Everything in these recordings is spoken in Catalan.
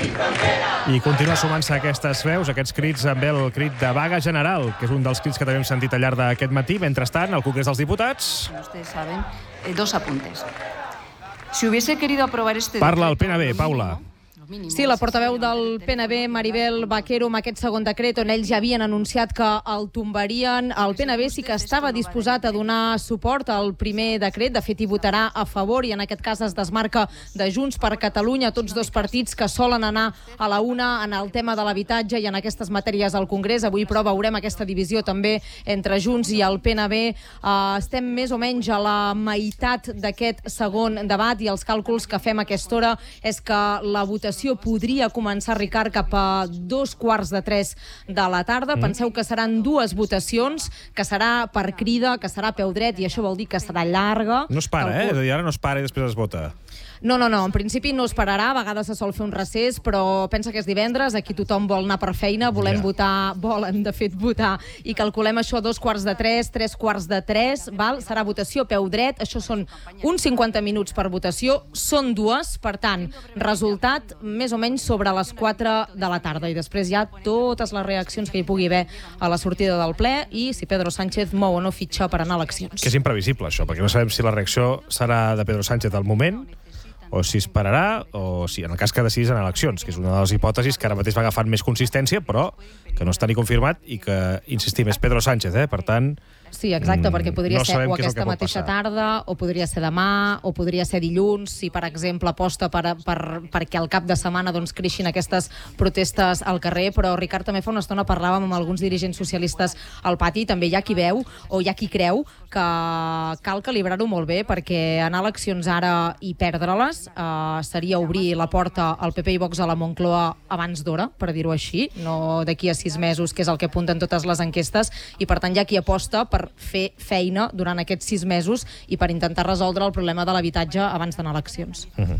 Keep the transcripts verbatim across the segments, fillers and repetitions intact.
I continua sumant-se aquestes veus, aquests crits, amb el crit de vaga general, que és un dels crits que també hem sentit al llarg d'aquest matí. Mentrestant, al Congrés dels Diputats... Ustedes saben, eh, dos apuntes. Si hubiese querido aprobar este... Parla el P N B, Paula. Sí, la portaveu del P N B, Maribel Vaquero, amb aquest segon decret on ells ja havien anunciat que el tombarien. El P N B sí que estava disposat a donar suport al primer decret. De fet, hi votarà a favor i en aquest cas es desmarca de Junts per Catalunya, tots dos partits que solen anar a la una en el tema de l'habitatge i en aquestes matèries al Congrés. Avui, però, veurem aquesta divisió també entre Junts i el P N B. Uh, estem més o menys a la meitat d'aquest segon debat i els càlculs que fem a aquesta hora és que la votació podria començar, Ricard, cap a dos quarts de tres de la tarda. Mm. Penseu que seran dues votacions, que serà per crida, que serà peu dret, i això vol dir que serà llarga. No es para, eh? És a dir, ara no es para i després es vota. No, no, no, en principi no es pararà, a vegades se sol fer un recés, però pensa que és divendres, aquí tothom vol anar per feina, volem yeah. votar, volen de fet votar, i calculem això dos quarts de tres, tres quarts de tres, val? Serà votació peu dret, això són uns cinquanta minuts per votació, són dues, per tant, resultat més o menys sobre les quatre de la tarda, i després hi ha totes les reaccions que hi pugui haver a la sortida del ple, i si Pedro Sánchez mou o no fitxa per anar a eleccions. Que és imprevisible, això, perquè no sabem si la reacció serà de Pedro Sánchez al moment, o si es pararà, o si en el cas que decidís en eleccions, que és una de les hipòtesis que ara mateix va agafant més consistència, però que no està ni confirmat i que, insistim, és Pedro Sánchez, eh? Per tant... Sí, exacte, perquè podria no ser o què és el aquesta que pot mateixa passar. tarda, o podria ser demà, o podria ser dilluns, si, per exemple, aposta per, per, perquè al cap de setmana doncs, creixin aquestes protestes al carrer. Però, Ricard, també fa una estona parlàvem amb alguns dirigents socialistes al pati, també hi ha qui veu, o hi ha qui creu, que cal calibrar-ho molt bé, perquè anar a eleccions ara i perdre-les eh, seria obrir la porta al P P i Vox a la Moncloa abans d'hora, per dir-ho així, no d'aquí a sis mesos, que és el que apunten totes les enquestes, i per tant hi ha qui aposta per fer feina durant aquests sis mesos i per intentar resoldre el problema de l'habitatge abans d'anar a eleccions. Uh-huh.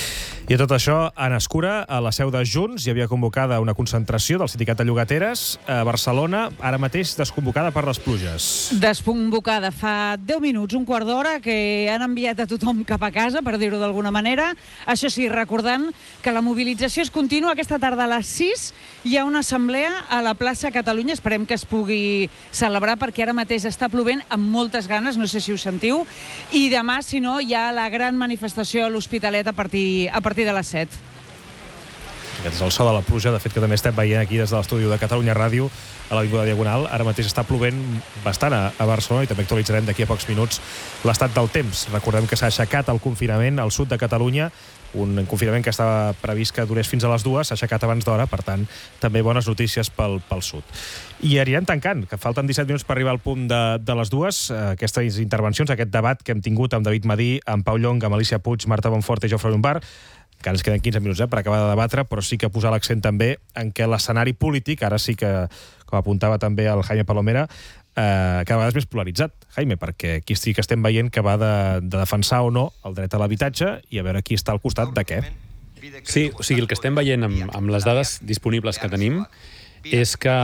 I a tot això, en Escura, a la seu de Junts, hi havia convocada una concentració del Sindicat de Llogateres a Barcelona, ara mateix desconvocada per les pluges. Desconvocada fa deu minuts, un quart d'hora, que han enviat a tothom cap a casa, per dir-ho d'alguna manera. Això sí, recordant que la mobilització és contínua. Aquesta tarda a les sis hi ha una assemblea a la plaça Catalunya. Esperem que es pugui celebrar, perquè ara mateix està plovent amb moltes ganes, no sé si ho sentiu. I demà, si no, hi ha la gran manifestació a l'Hospitalet a partir, a partir de les set. Aquest és el so de la pluja, de fet, que també estem veient aquí des de l'estudi de Catalunya Ràdio a l'Avinguda Diagonal. Ara mateix està plovent bastant a, a Barcelona i també actualitzarem d'aquí a pocs minuts l'estat del temps. Recordem que s'ha aixecat el confinament al sud de Catalunya, un confinament que estava previst que durés fins a les dues, s'ha aixecat abans d'hora, per tant, també bones notícies pel, pel sud. I anirem tancant, que falten disset minuts per arribar al punt de, de les dues. Aquestes intervencions, aquest debat que hem tingut amb David Madí, amb Pau Llong, amb Alicia Puig, Marta Bonfort i Jofre Llombart, que ens queden quinze minuts eh, per acabar de debatre, però sí que posar l'accent també en què l'escenari polític, ara sí que, com apuntava també el Jaime Palomera, eh, cada vegada és més polaritzat, Jaime, perquè aquí sí que estem veient que va de, de defensar o no el dret a l'habitatge i a veure qui està al costat de què. Sí, o sigui, el que estem veient amb, amb les dades disponibles que tenim és que,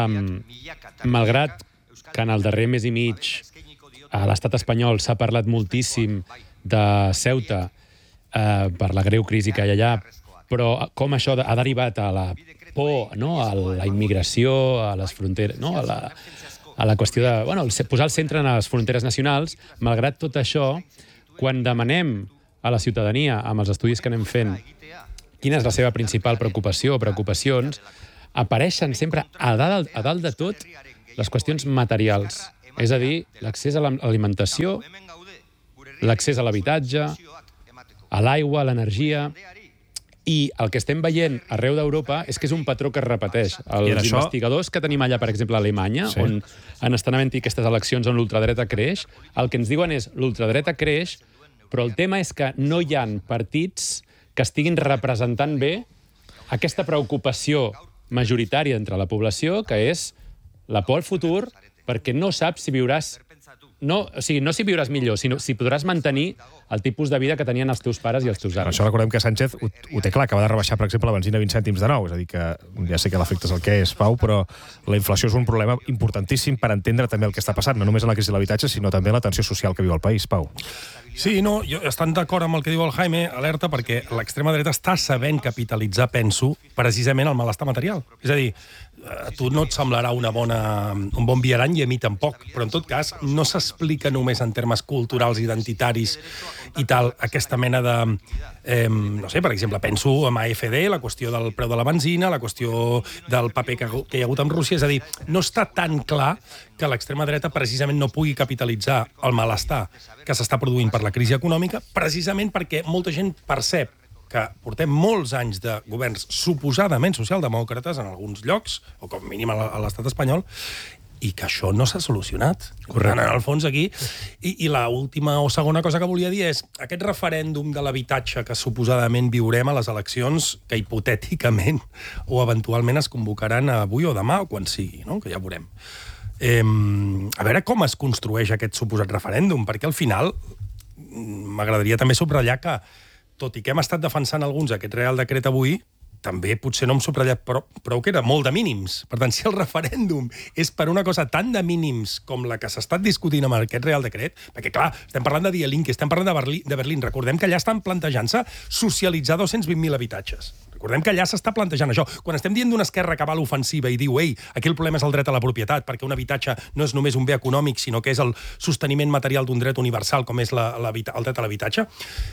malgrat que en el darrer mes i mig a l'estat espanyol s'ha parlat moltíssim de Ceuta, Uh, per la greu crisi que hi ha allà, però com això ha derivat a la por, no? A la immigració, a les fronteres, no? a, la, a la qüestió de bueno, posar el centre en les fronteres nacionals. Malgrat tot això, quan demanem a la ciutadania, amb els estudis que anem fent, quina és la seva principal preocupació o preocupacions, apareixen sempre a dalt, a dalt de tot les qüestions materials, és a dir, l'accés a l'alimentació, l'accés a l'habitatge, a l'aigua, a l'energia, i el que estem veient arreu d'Europa és que és un patró que es repeteix. Els això... investigadors que tenim allà, per exemple, a Alemanya, sí. on han estat havent-hi aquestes eleccions on l'ultradreta creix, el que ens diuen és l'ultradreta creix, però el tema és que no hi ha partits que estiguin representant bé aquesta preocupació majoritària entre la població, que és la por al futur, perquè no saps si viuràs... No, o sigui, no si viuràs millor, sinó si podràs mantenir el tipus de vida que tenien els teus pares i els teus Per avis. això recordem que Sánchez ho, ho té clar, que va de rebaixar, per exemple, la benzina vint cèntims de nou. És a dir, que ja sé que l'efecte és el que és, Pau, però la inflació és un problema importantíssim per entendre també el que està passant, no només en la crisi de l'habitatge, sinó també en la tensió social que viu el país, Pau. Sí, no, jo estan d'acord amb el que diu el Jaime, alerta, perquè l'extrema dreta està sabent capitalitzar, penso, precisament el malestar material. És a dir, a tu no et semblarà una bona, un bon viarany i a mi tampoc, però en tot cas no s'explica només en termes culturals, identitaris i tal, aquesta mena de... Eh, no sé, per exemple, penso en A F D, la qüestió del preu de la benzina, la qüestió del paper que, que hi ha hagut amb Rússia, és a dir, no està tan clar que l'extrema dreta precisament no pugui capitalitzar el malestar que s'està produint per la crisi econòmica, precisament perquè molta gent percep que portem molts anys de governs suposadament socialdemòcrates en alguns llocs, o com mínim a l'estat espanyol, i que això no s'ha solucionat. Correcte. En el fons aquí. I, i l'última o segona cosa que volia dir és aquest referèndum de l'habitatge que suposadament viurem a les eleccions, que hipotèticament o eventualment es convocaran avui o demà, o quan sigui, no? Que ja veurem. Eh, a veure com es construeix aquest suposat referèndum, perquè al final m'agradaria també subratllar que, tot i que hem estat defensant alguns aquest Real Decret avui, també potser no hem subratllat prou, prou que era molt de mínims. Per tant, si el referèndum és per una cosa tan de mínims com la que s'ha estat discutint amb aquest Real Decret, perquè, clar, estem parlant de Die Linke, estem parlant de Berlín, de Berlín. Recordem que allà estan plantejant-se socialitzar dos-cents vint mil habitatges. Recordem que allà s'està plantejant això. Quan estem dient d'una esquerra que va a l'ofensiva i diu, ei, aquí el problema és el dret a la propietat, perquè un habitatge no és només un bé econòmic, sinó que és el sosteniment material d'un dret universal, com és la, la, el dret a l'habitatge,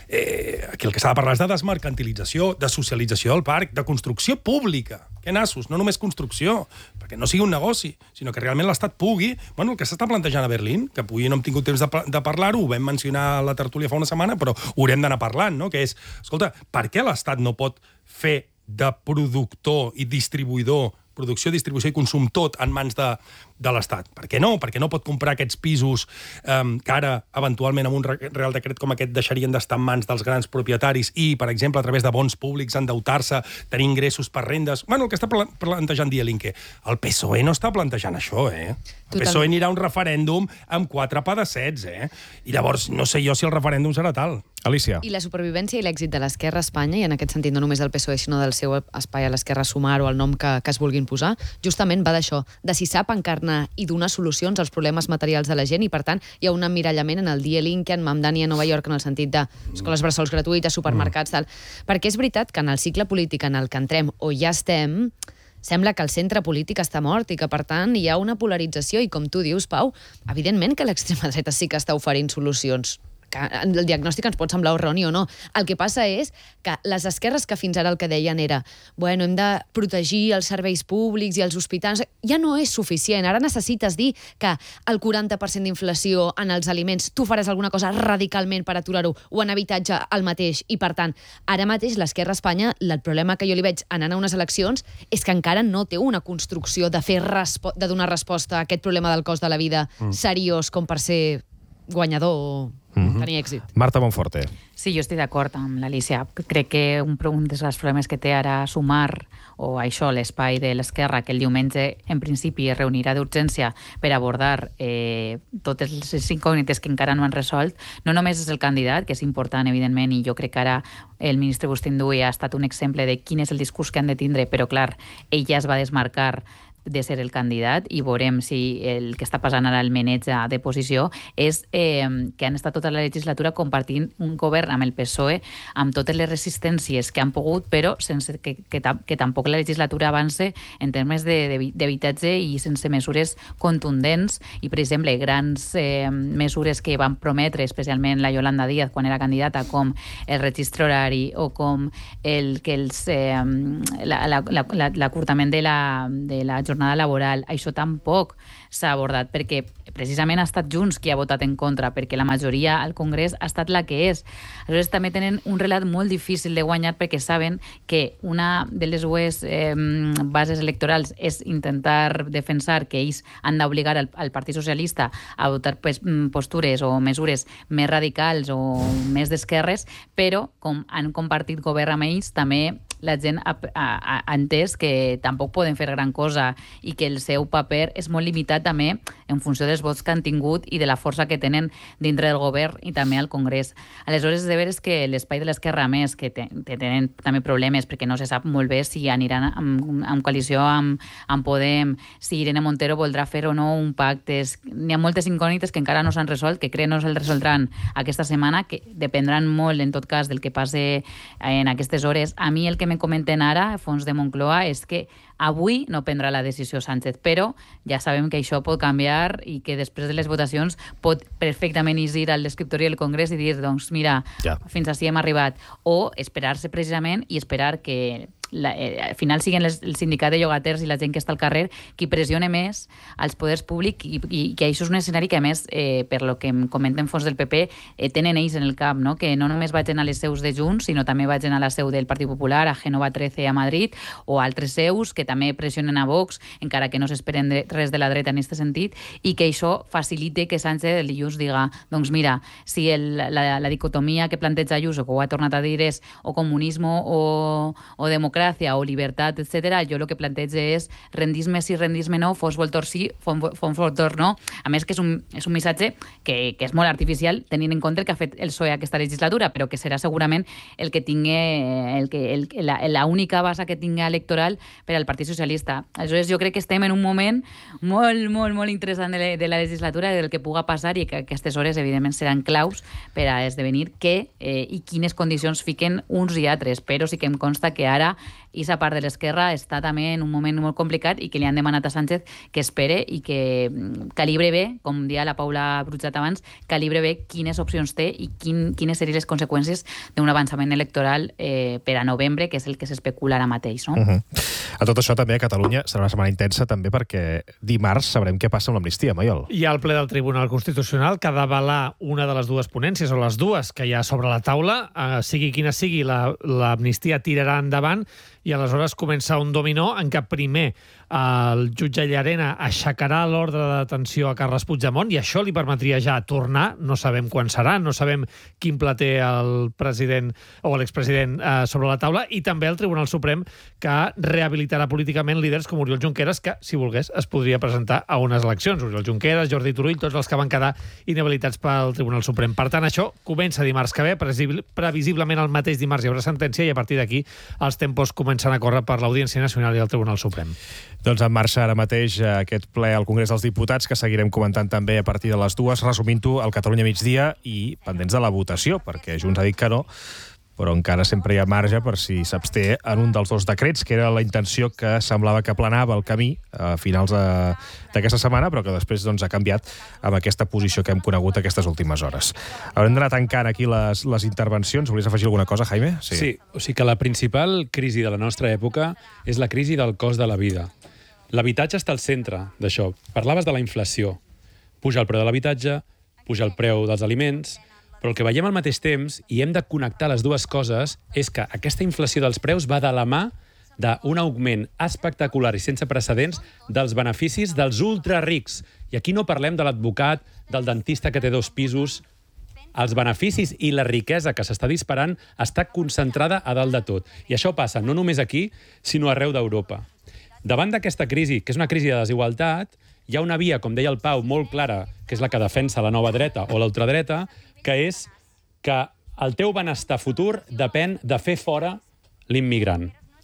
eh, aquí el que s'ha de parlar és de desmercantilització, de socialització del parc, de construcció pública. Que nassos, no només construcció, perquè no sigui un negoci, sinó que realment l'Estat pugui... Bueno, el que s'està plantejant a Berlín, que avui no hem tingut temps de, de parlar-ho, ho vam mencionar a la tertúlia fa una setmana, però ho haurem d'anar parlant, no? Que és, escolta, per què l'Estat no pot fer de productor i distribuïdor, producció, distribució i consum tot en mans de, de l'Estat? Per què no? Per què no pot comprar aquests pisos eh, que ara, eventualment, amb un Real Decret com aquest, deixarien d'estar en mans dels grans propietaris i, per exemple, a través de bons públics, endeutar-se, tenir ingressos per rendes... Bueno, el que està plantejant Die Linke. El P S O E no està plantejant això, eh? El P S O E anirà a un referèndum amb quatre pedassets, eh? I llavors, no sé jo si el referèndum serà tal. Alicia. I la supervivència i l'èxit de l'esquerra a Espanya, i en aquest sentit no només del P S O E, sinó del seu espai a l'esquerra Sumar o el nom que, que es vulguin posar, justament va d'això, de si sap encarnar i donar solucions als problemes materials de la gent, i per tant hi ha un emmirallament en el Die Linke, en Mamdani a Nova York, en el sentit de escoles bressols gratuïtes, supermercats, tal. Perquè és veritat que en el cicle polític en el que entrem o ja estem, sembla que el centre polític està mort i que, per tant, hi ha una polarització i, com tu dius, Pau, evidentment que l'extrema dreta sí que està oferint solucions. Que el diagnòstic ens pot semblar erroni o no. El que passa és que les esquerres que fins ara el que deien era bueno, hem de protegir els serveis públics i els hospitals, ja no és suficient. Ara necessites dir que el quaranta per cent d'inflació en els aliments, tu faràs alguna cosa radicalment per aturar-ho, o en habitatge el mateix. I, per tant, ara mateix l'esquerra a Espanya, el problema que jo li veig anant a unes eleccions és que encara no té una construcció de, fer de donar resposta a aquest problema del cost de la vida mm. seriós com per ser guanyador o mm-hmm. tenir èxit. Marta Monforte. Sí, jo estic d'acord amb l'Alicia. Crec que un, un dels problemes que té ara Sumar, o això, l'espai de l'esquerra, que el diumenge en principi es reunirà d'urgència per abordar eh, totes les incògnites que encara no han resolt, no només és el candidat, que és important, evidentment, i jo crec que ara el ministre Bustindui ha estat un exemple de quin és el discurs que han de tindre, però clar, ell ja es va desmarcar de ser el candidat i veurem si el que està passant ara el menetge de posició és eh, que han estat tota la legislatura compartint un govern amb el P S O E amb totes les resistències que han pogut, però sense que, que, que tampoc la legislatura avance en termes d'habitatge i sense mesures contundents i, per exemple, grans eh, mesures que van prometre, especialment la Yolanda Díaz quan era candidata, com el registre horari o com el que els eh, l'acurtament de la, de la jornada laboral, això tampoc s'ha abordat, perquè precisament ha estat Junts qui ha votat en contra, perquè la majoria al Congrés ha estat la que és. Aleshores, també tenen un relat molt difícil de guanyar, perquè saben que una de les seues eh, bases electorals és intentar defensar que ells han d'obligar al, al Partit Socialista a votar pues, postures o mesures més radicals o més d'esquerres, però com han compartit govern amb ells, també la gent ha, ha, ha entès que tampoc poden fer gran cosa i que el seu paper és molt limitat també en funció dels vots que han tingut i de la força que tenen dintre del govern i també al Congrés. Aleshores, de veres que l'espai de l'Esquerra, més, que te, te tenen també problemes perquè no se sap molt bé si aniran en, en coalició amb, amb Podem, si Irene Montero voldrà fer o no un pacte. N'hi ha moltes incògnites que encara no s'han resolt, que crec no se'l resoldran aquesta setmana, que dependran molt, en tot cas, del que passe en aquestes hores. A mi el que me comenten ara, a fons de Moncloa, és que avui no prendrà la decisió Sánchez, però ja sabem que això pot canviar i que després de les votacions pot perfectament ir a l'escriptori del Congrés i dir, doncs mira, ja. fins ací hem arribat. O esperar-se precisament i esperar que la, eh, al final siguin les, el sindicat de llogaters i la gent que està al carrer qui pressione més als poders públics i, i que això és un escenari que, a més, eh, per lo que em comenten fons del P P, eh, tenen ells en el cap, no? Que no només vagin a les seus de Junts, sinó també vagin a la seu del Partit Popular, a Génova trece a Madrid, o a altres seus que també pressionen a Vox, encara que no s'esperen res de la dreta en aquest sentit, i que això facilite que Sánchez el dilluns diga, doncs mira, si el, la, la dicotomia que planteja Ayuso, que ho ha tornat a dir, és o comunisme o, o democràcia o llibertat, etcètera, jo el que plantejo és rendisme sí, rendisme no, fos voltor sí, fos voltor no. A més, que és un, és un missatge que, que és molt artificial, tenint en compte el que ha fet el P S O E aquesta legislatura, però que serà segurament el que tingui, el que, el, la, la única base que tingui electoral per al Partit Socialista. Aleshores, jo crec que estem en un moment molt, molt, molt interessant de la, de la legislatura, del que puga passar, i que aquestes hores, evidentment, seran claus per a esdevenir què eh, i quines condicions fiquen uns i altres. Però sí que em consta que ara aquesta part de l'esquerra està també en un moment molt complicat i que li han demanat a Sánchez que espere i que calibre bé, com dia la Paula Brutxat abans, calibre bé quines opcions té i quin, quines serien les conseqüències d'un avançament electoral eh, per a novembre, que és el que s'especula ara mateix. No? Uh-huh. A tot això també a Catalunya serà una setmana intensa també perquè dimarts sabrem què passa amb l'amnistia, Maiol. Hi ha el ple del Tribunal Constitucional que ha d'avalar una de les dues ponències, o les dues que hi ha sobre la taula, eh, sigui quina sigui, l'amnistia la, tirarà endavant, i aleshores comença un dominó en què primer el jutge Llarena aixecarà l'ordre de detenció a Carles Puigdemont i això li permetria ja tornar, no sabem quan serà, no sabem quin pla té el president o l'expresident eh, sobre la taula, i també el Tribunal Suprem que rehabilitarà políticament líders com Oriol Junqueras, que, si volgués, es podria presentar a unes eleccions. Oriol Junqueras, Jordi Turull, tots els que van quedar inhabilitats pel Tribunal Suprem. Per tant, això comença dimarts que ve, previsiblement el mateix dimarts hi haurà sentència i a partir d'aquí els tempos comencen a córrer per l'Audiència Nacional i el Tribunal Suprem. Doncs en marxa ara mateix aquest ple al Congrés dels Diputats, que seguirem comentant també a partir de les dues, resumint-ho al Catalunya migdia i pendents de la votació, perquè Junts ha dit que no, però encara sempre hi ha marge per si s'absté en un dels dos decrets, que era la intenció que semblava que planava el camí a finals d'aquesta setmana, però que després doncs, ha canviat amb aquesta posició que hem conegut aquestes últimes hores. Haurem d'anar tancant aquí les, les intervencions. Volies afegir alguna cosa, Jaime? Sí. sí, o sigui que la principal crisi de la nostra època és la crisi del cost de la vida. L'habitatge està al centre d'això. Parlaves de la inflació. Puja el preu de l'habitatge, puja el preu dels aliments, però el que veiem al mateix temps, i hem de connectar les dues coses, és que aquesta inflació dels preus va de la mà d'un augment espectacular i sense precedents dels beneficis dels ultrarics. I aquí no parlem de l'advocat, del dentista que té dos pisos. Els beneficis i la riquesa que s'està disparant està concentrada a dalt de tot. I això passa no només aquí, sinó arreu d'Europa. Davant d'aquesta crisi, que és una crisi de desigualtat, hi ha una via, com deia el Pau, molt clara, que és la que defensa la nova dreta o l'ultradreta, que és que el teu benestar futur depèn de fer fora l'immigrant.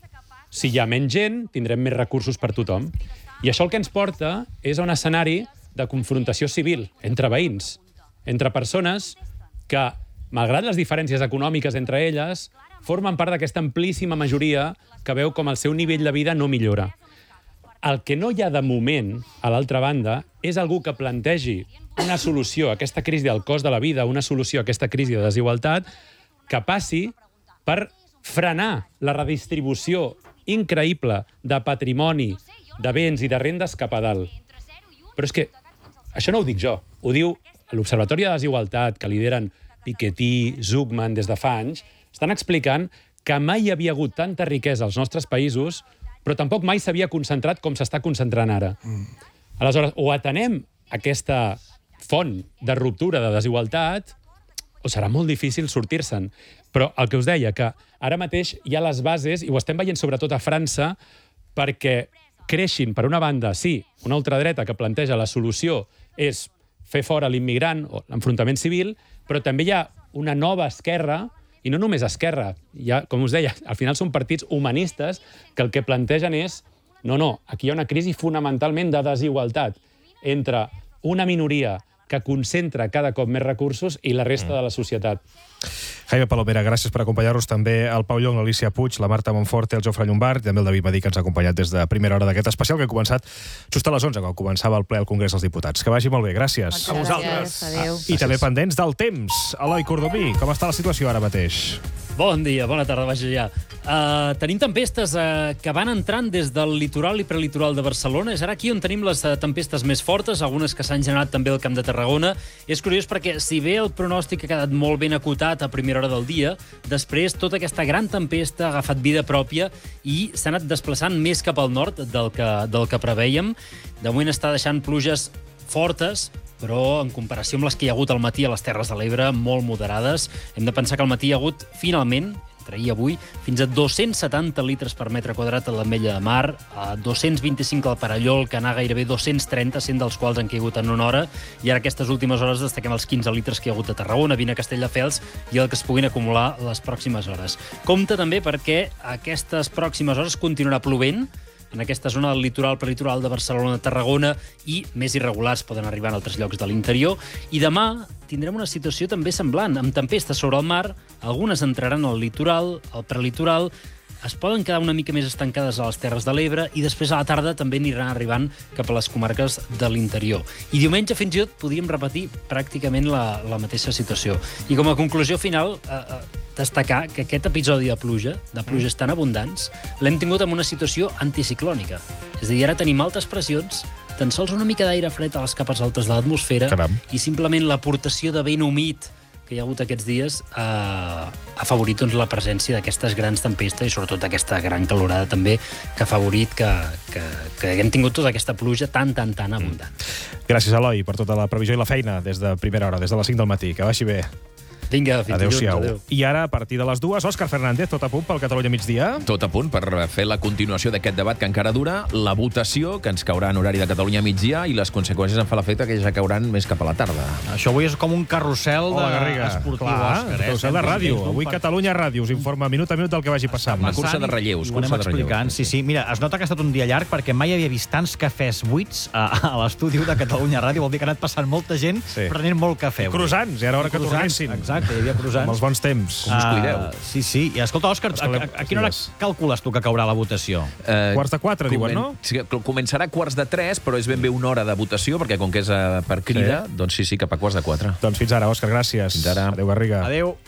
Si hi ha menys gent, tindrem més recursos per tothom. I això el que ens porta és a un escenari de confrontació civil entre veïns, entre persones que, malgrat les diferències econòmiques entre elles, formen part d'aquesta amplíssima majoria que veu com el seu nivell de vida no millora. El que no hi ha de moment, a l'altra banda, és algú que plantegi una solució a aquesta crisi del cost de la vida, una solució a aquesta crisi de desigualtat, que passi per frenar la redistribució increïble de patrimoni, de béns i de rendes cap a dalt. Però és que això no ho dic jo, ho diu l'Observatori de Desigualtat, que lideren Piketty, Zucman des de fa anys, estan explicant que mai hi havia hagut tanta riquesa als nostres països, però tampoc mai s'havia concentrat com s'està concentrant ara. Mm. Aleshores, o atenem aquesta font de ruptura de desigualtat, o serà molt difícil sortir-se'n. Però el que us deia, que ara mateix hi ha les bases, i ho estem veient sobretot a França, perquè creixin, per una banda, sí, una ultradreta que planteja la solució és fer fora l'immigrant o l'enfrontament civil, però també hi ha una nova esquerra, i no només esquerra, hi ha, com us deia, al final són partits humanistes que el que plantegen és no, no, aquí hi ha una crisi fonamentalment de desigualtat entre una minoria que concentra cada cop més recursos i la resta de la societat. Jaime Palomera, gràcies per acompanyar-nos, també el Pau Llong, l'Alicia Puig, la Marta Monforte, el Jofre Llombart i també el David Madí, que ens ha acompanyat des de primera hora d'aquest especial que ha començat just a les onze, quan començava el ple al Congrés dels Diputats. Que vagi molt bé, gràcies. A vosaltres. Adéu. I també pendents del temps. Eloi Cordomí, com està la situació ara mateix? Bon dia, bona tarda, vaja ja. Uh, tenim tempestes uh, que van entrant des del litoral i prelitoral de Barcelona. És ara aquí on tenim les uh, tempestes més fortes, algunes que s'han generat també al Camp de Tarragona. És curiós perquè, si bé el pronòstic ha quedat molt ben acotat a primera hora del dia, després tota aquesta gran tempesta ha agafat vida pròpia i s'ha anat desplaçant més cap al nord del que, del que preveiem. De moment està deixant pluges fortes, però en comparació amb les que hi ha hagut al matí a les Terres de l'Ebre, molt moderades. Hem de pensar que al matí hi ha hagut, finalment, entre ahir i avui, fins a dos-cents setanta litres per metre quadrat a l'Ametlla de Mar, a dos-cents vint-i-cinc al Parelló, que anar gairebé dos-cents trenta, cent dels quals han caigut en una hora, i ara aquestes últimes hores destaquem els quinze litres que hi ha hagut a Tarragona, vint a Castelldefels, i el que es puguin acumular les pròximes hores. Compte també perquè aquestes pròximes hores continuarà plovent, en aquesta zona del litoral prelitoral de Barcelona, Tarragona, i més irregulars poden arribar en altres llocs de l'interior. I demà tindrem una situació també semblant, amb tempestes sobre el mar, algunes entraran al litoral, al prelitoral, es poden quedar una mica més estancades a les Terres de l'Ebre i després a la tarda també aniran arribant cap a les comarques de l'interior. I diumenge fins i tot podíem repetir pràcticament la, la mateixa situació. I com a conclusió final, eh, eh, destacar que aquest episodi de pluja, de pluges tan abundants, l'hem tingut en una situació anticiclònica. És a dir, ara tenim altes pressions, tan sols una mica d'aire fred a les capes altes de l'atmosfera i simplement l'aportació de vent humit que hi ha hagut aquests dies eh, ha afavorit doncs, la presència d'aquestes grans tempestes i sobretot aquesta gran calorada també que ha afavorit que, que, que haguem tingut tota aquesta pluja tan, tan, tan abundant. Gràcies, Eloi, per tota la previsió i la feina des de primera hora, des de les cinc del matí. Que vagi bé. Vinga, fins adéu-siau. Adéu. I ara, a partir de les dues, Òscar Fernández, tot a punt pel Catalunya migdia? Tot a punt per fer la continuació d'aquest debat que encara dura, la votació, que ens caurà en horari de Catalunya migdia, i les conseqüències en fa l'efecte que ja cauran més cap a la tarda. Això avui és com un carrusel Hola, de Garriga. esportiu, Clar, Òscar. Eh? Carrusel de ràdio. Avui Catalunya Ràdio us informa minut a minut del que vagi passant. Una cursa de relleus. Ho anem explicant. Sí, sí. Mira, es nota que ha estat un dia llarg perquè mai havia vist tants cafès buits a, a l'estudi de Catalunya Ràdio. Vol dir que ha anat passant molta gent sí. prenent molt cafè. Croissants, i ara hora que tornessin. Exacte, hi havia croissants. Els bons temps. Com us cuideu. Uh, sí, sí. I escolta, Òscar, a, a, a quina hora calcules tu que caurà la votació? Uh, quarts de quatre, diuen, no? Sí, començarà a quarts de tres, però és ben bé una hora de votació, perquè com que és uh, per crida, sí. doncs sí, sí, cap a quarts de quatre. Doncs fins ara, Òscar, gràcies. Fins ara. Adéu, Garriga. Adéu.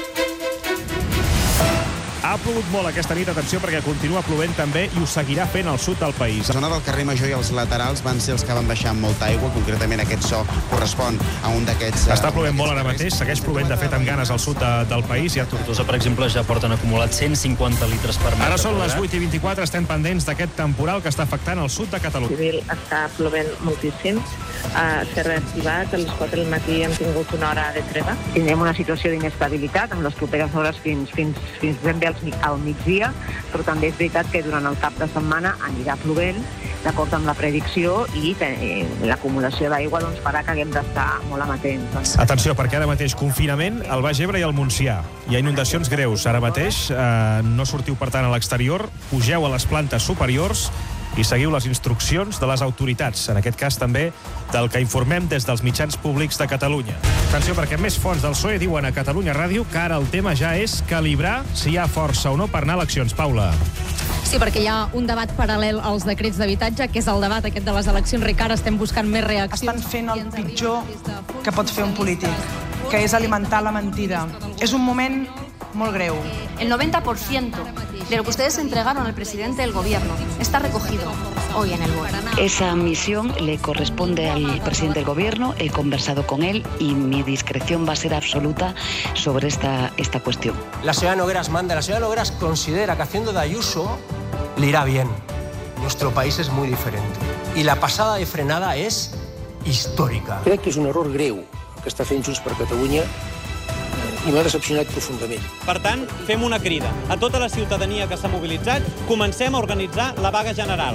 Ha plogut molt aquesta nit, atenció, perquè continua plovent també i ho seguirà fent al sud del país. La zona del carrer Major i els laterals van ser els que van baixar amb molta aigua, concretament aquest so correspon a un d'aquests... Està plovent molt ara mateix, segueix plovent de fet amb ganes al sud de, del país. I a Tortosa, per exemple, ja porten acumulat cent cinquanta litres per metre. Ara són les vuit i vint-i-quatre, estem pendents d'aquest temporal que està afectant el sud de Catalunya. Civil està plovent moltíssim, uh, s'ha reactivat, a les quatre del matí hem tingut una hora de treva. Tindrem una situació d'inestabilitat en les properes hores fins, fins, fins ben bé al migdia, però també és veritat que durant el cap de setmana anirà plovent, d'acord amb la predicció, i eh, l'acumulació d'aigua doncs, farà que haguem d'estar molt amatents. Doncs. Atenció, perquè ara mateix confinament al Baix Ebre i al Montsià. Hi ha inundacions greus. Ara mateix eh, no sortiu, per tant, a l'exterior, pugeu a les plantes superiors i seguiu les instruccions de les autoritats, en aquest cas també del que informem des dels mitjans públics de Catalunya. Atenció, perquè més fonts del P S O E diuen a Catalunya Ràdio que ara el tema ja és calibrar si hi ha força o no per anar a eleccions. Paula. Sí, perquè hi ha un debat paral·lel als decrets d'habitatge, que és el debat aquest de les eleccions. Ricard, estem buscant més reaccions. Estan fent el pitjor que pot fer un polític, que és alimentar la mentida. És un moment muy greu. El noventa por ciento de lo que ustedes entregaron al presidente del gobierno está recogido hoy en el B O E. Esa misión le corresponde al presidente del gobierno, he conversado con él y mi discreción va a ser absoluta sobre esta, esta cuestión. La señora Nogueras manda, la señora Nogueras considera que haciendo de Ayuso le irá bien. Nuestro país es muy diferente y la pasada de frenada es histórica. Crec que és un error greu que està fent Junts per Catalunya i m'ha decepcionat profundament. Per tant, fem una crida a tota la ciutadania que s'ha mobilitzat, comencem a organitzar la vaga general.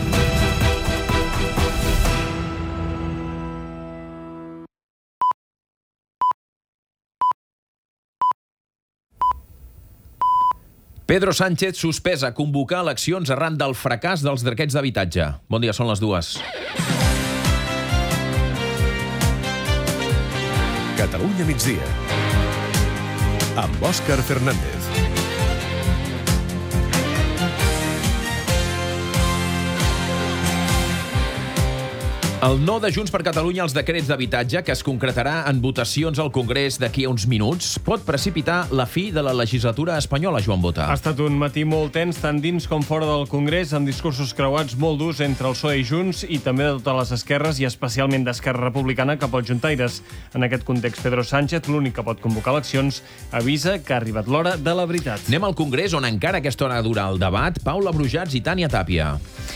Pedro Sánchez suspès a convocar eleccions arran del fracàs dels decrets d'habitatge. Bon dia, són les dues. Catalunya migdia. Amb Òscar Fernández. El no de Junts per Catalunya als decrets d'habitatge, que es concretarà en votacions al Congrés d'aquí a uns minuts, pot precipitar la fi de la legislatura espanyola, Joan Bota. Ha estat un matí molt tens, tant dins com fora del Congrés, amb discursos creuats molt durs entre el P S O E i Junts i també de totes les esquerres i especialment d'Esquerra Republicana cap als juntaires. En aquest context, Pedro Sánchez, l'únic que pot convocar eleccions, avisa que ha arribat l'hora de la veritat. Anem al Congrés, on encara aquesta hora dura el debat. Paula Brujats i Tània Tàpia.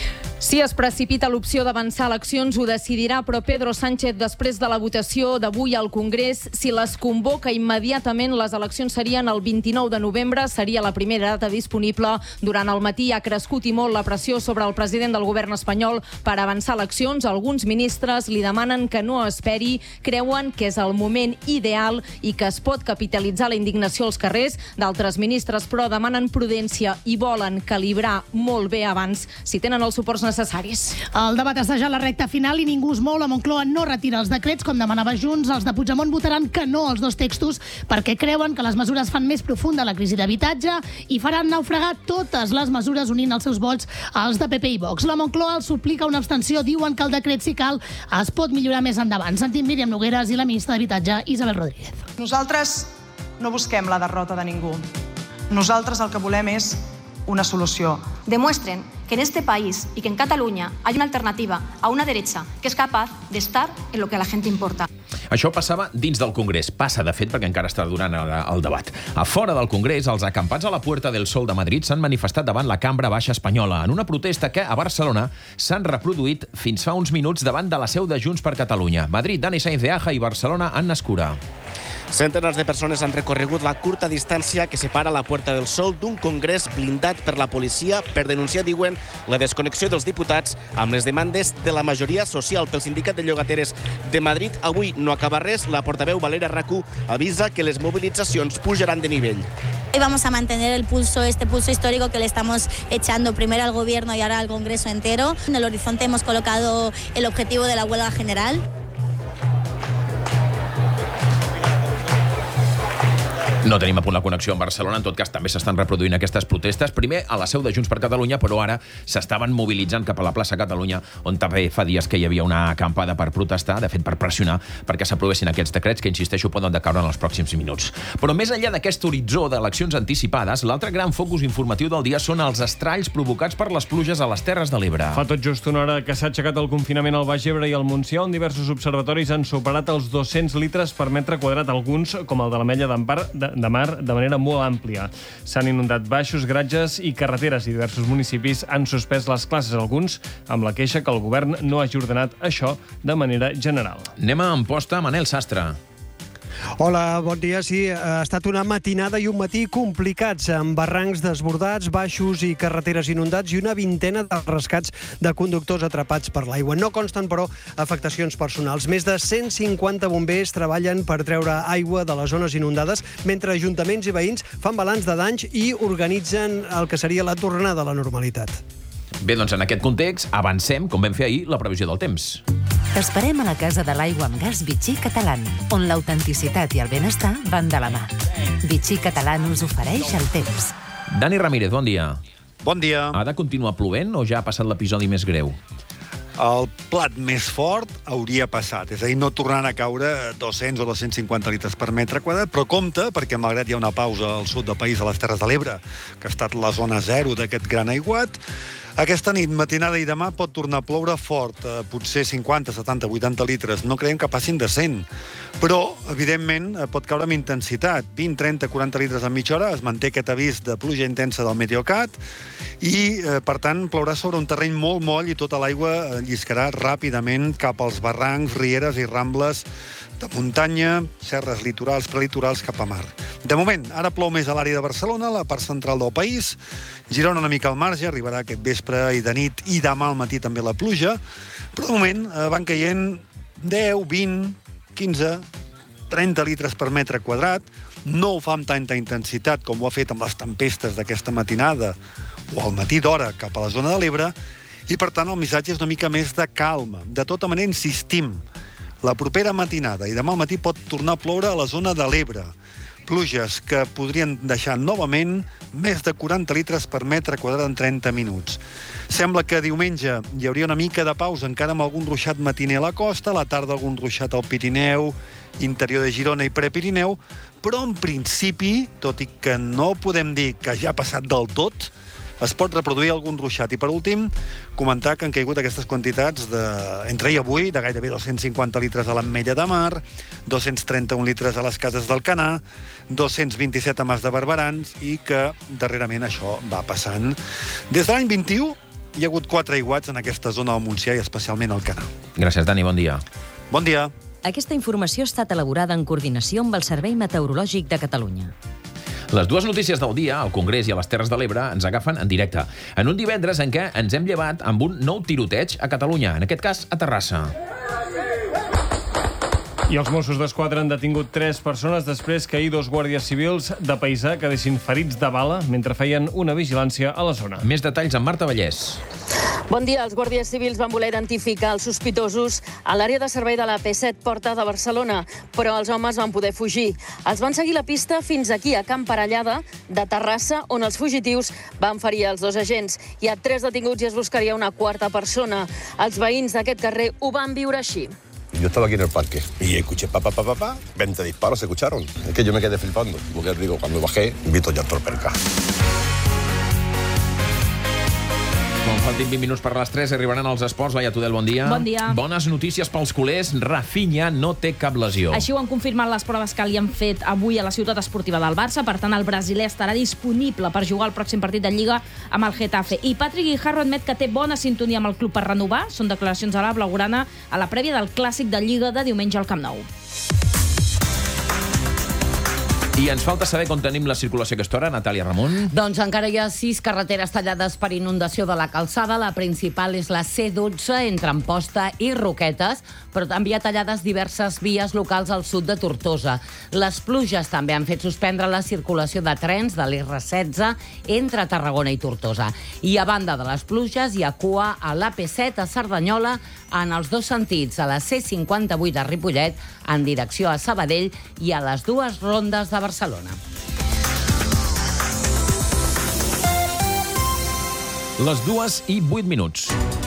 Si es precipita l'opció d'avançar eleccions, ho decidirà, però Pedro Sánchez, després de la votació d'avui al Congrés, si les convoca immediatament, les eleccions serien el vint-i-nou de novembre, seria la primera data disponible. Durant el matí ha crescut i molt la pressió sobre el president del govern espanyol per avançar eleccions. Alguns ministres li demanen que no esperi, creuen que és el moment ideal i que es pot capitalitzar la indignació als carrers. D'altres ministres, però, demanen prudència i volen calibrar molt bé abans si tenen els suports necessaris. El debat està ja a la recta final i ningú es mou. La Moncloa no retira els decrets, com demanava Junts. Els de Puigdemont votaran que no als dos textos perquè creuen que les mesures fan més profunda la crisi d'habitatge i faran naufragar totes les mesures unint els seus vots als de P P i Vox. La Moncloa els suplica una abstenció. Diuen que el decret, si cal, es pot millorar més endavant. Sentim Míriam Nogueras i la ministra d'Habitatge, Isabel Rodríguez. Nosaltres no busquem la derrota de ningú. Nosaltres el que volem és una solució. Demuestren que en este país y que en Cataluña hay una alternativa a una derecha que es capaz de estar en lo que a la gente importa. Això passava dins del Congrés. Passa, de fet, perquè encara està durant el, el debat. A fora del Congrés, els acampats a la Puerta del Sol de Madrid s'han manifestat davant la Cambra Baixa espanyola en una protesta que, a Barcelona, s'han reproduït fins fa uns minuts davant de la seu de Junts per Catalunya. Madrid, Dani Sainz de Aja i Barcelona, Anna Escura. Centenars de persones han recorregut la curta distància que separa la Puerta del Sol d'un congrés blindat per la policia per denunciar, diuen, la desconnexió dels diputats amb les demandes de la majoria social. Pel sindicat de llogateres de Madrid, avui no acaba res. La portaveu Valera Racú avisa que les mobilitzacions pujaran de nivell. Y vamos a mantener el pulso, este pulso histórico que le estamos echando primero al Gobierno y ahora al Congreso entero. En el horizonte hemos colocado el objetivo de la huelga general. No tenim a punt la connexió amb Barcelona, en tot cas també s'estan reproduint aquestes protestes, primer a la seu de Junts per Catalunya, però ara s'estaven mobilitzant cap a la plaça Catalunya, on també fa dies que hi havia una acampada per protestar, de fet per pressionar perquè s'aprovessin aquests decrets que, insisteixo, poden decaure en els pròxims minuts. Però més enllà d'aquest horitzó d'eleccions anticipades, l'altre gran focus informatiu del dia són els estralls provocats per les pluges a les Terres de l'Ebre. Fa tot just una hora que s'ha aixecat el confinament al Baix Ebre i al Montsià, on diversos observatoris han superat els dos-cents litres per metre quadrat, alguns, com el de l'Ametlla d'Empar, de de mar de manera molt àmplia. S'han inundat baixos, gratges i carreteres i diversos municipis han suspès les classes, alguns amb la queixa que el govern no hagi ordenat això de manera general. Anem a Amposta, Manel Sastre. Hola, bon dia. Sí, ha estat una matinada i un matí complicats, amb barrancs desbordats, baixos i carreteres inundats i una vintena de rescats de conductors atrapats per l'aigua. No consten, però, afectacions personals. Més de cent cinquanta bombers treballen per treure aigua de les zones inundades, mentre ajuntaments i veïns fan balanç de danys i organitzen el que seria la tornada a la normalitat. Bé, doncs en aquest context avancem, com vam fer ahir, la previsió del temps. T'esperem a la Casa de l'Aigua amb Gas Vichy Catalán, on l'autenticitat i el benestar van de la mà. Vichy Catalán us ofereix el temps. Dani Ramírez, bon dia. Bon dia. Ha de continuar plovent o ja ha passat l'episodi més greu? El plat més fort hauria passat, és a dir, no tornant a caure dos-cents o dos-cents cinquanta litres per metre quadrat, però compte, perquè malgrat hi ha una pausa al sud del país, a les Terres de l'Ebre, que ha estat la zona zero d'aquest gran aiguat, aquesta nit, matinada i demà pot tornar a ploure fort, eh, potser cinquanta, setanta, vuitanta litres. No creiem que passin de cent. Però, evidentment, pot caure amb intensitat. vint, trenta, quaranta litres en mitja hora. Es manté aquest avís de pluja intensa del Meteocat i, eh, per tant, plourà sobre un terreny molt moll i tota l'aigua lliscarà ràpidament cap als barrancs, rieres i rambles de muntanya, serres litorals, prelitorals cap a mar. De moment, ara plou més a l'àrea de Barcelona, la part central del país. Girona una mica al marge, arribarà aquest vespre i de nit i demà al matí també la pluja. Però de moment eh, van caient deu, vint, quinze, trenta litres per metre quadrat. No ho fa amb tanta intensitat com ho ha fet amb les tempestes d'aquesta matinada o al matí d'hora cap a la zona de l'Ebre. I, per tant, el missatge és una mica més de calma. De tota manera, insistim, la propera matinada i demà al matí pot tornar a ploure a la zona de l'Ebre. Pluges que podrien deixar novament més de quaranta litres per metre quadrat en trenta minuts. Sembla que diumenge hi hauria una mica de pausa, encara amb algun ruixat matiner a la costa, a la tarda algun ruixat al Pirineu, interior de Girona i Prepirineu, però en principi, tot i que no podem dir que ja ha passat del tot, es pot reproduir algun ruixat. I per últim, comentar que han caigut aquestes quantitats de, entre ahir i avui, de gairebé dos-cents cinquanta litres a l'Ametlla de Mar, dos-cents trenta-un litres a les Cases d'Alcanar, dos-cents vint-i-set a Mas de Barberans, i que darrerament això va passant. Des de l'any vint-i-u hi ha hagut quatre aiguats en aquesta zona del Montsià i especialment al Canà. Gràcies, Dani, bon dia. Bon dia. Aquesta informació ha estat elaborada en coordinació amb el Servei Meteorològic de Catalunya. Les dues notícies del dia, al Congrés i a les Terres de l'Ebre, ens agafen en directe. En un divendres en què ens hem llevat amb un nou tiroteig a Catalunya, en aquest cas a Terrassa. I els Mossos d'Esquadra han detingut tres persones després que ahir dos guàrdies civils de Paisà quedessin ferits de bala mentre feien una vigilància a la zona. Més detalls amb Marta Vallès. Bon dia. Els guàrdies civils van voler identificar els sospitosos a l'àrea de servei de la P set Porta de Barcelona, però els homes van poder fugir. Els van seguir la pista fins aquí, a Can Parellada, de Terrassa, on els fugitius van ferir els dos agents. Hi ha tres detinguts i es buscaria una quarta persona. Els veïns d'aquest carrer ho van viure així. Yo estaba aquí en el parque y escuché pa, pa, pa, pa, pa, veinte disparos, ¿se escucharon? Es que yo me quedé flipando, porque digo, cuando bajé, vi todo ya torperca. Com faltin vint minuts per les tres, arribaran els esports. Laia Tudel, bon dia. Bon dia. Bones notícies pels culers. Rafinha no té cap lesió. Així ho han confirmat les proves que li han fet avui a la ciutat esportiva del Barça. Per tant, el brasiler estarà disponible per jugar el pròxim partit de Lliga amb el Getafe. I Patrick Guijarro admet que té bona sintonia amb el club per renovar. Són declaracions a la blaugrana a la prèvia del clàssic de Lliga de diumenge al Camp Nou. I ens falta saber com tenim la circulació a aquesta hora, Natàlia Ramon. Doncs encara hi ha sis carreteres tallades per inundació de la calçada. La principal és la C dotze entre Amposta i Roquetes, però també hi ha tallades diverses vies locals al sud de Tortosa. Les pluges també han fet suspendre la circulació de trens de l'R setze entre Tarragona i Tortosa. I a banda de les pluges hi ha cua a l'A P set a Cerdanyola en els dos sentits, a la C cinquanta-vuit a Ripollet en direcció a Sabadell i a les dues rondes de Barcelona. Les dues i vuit minuts.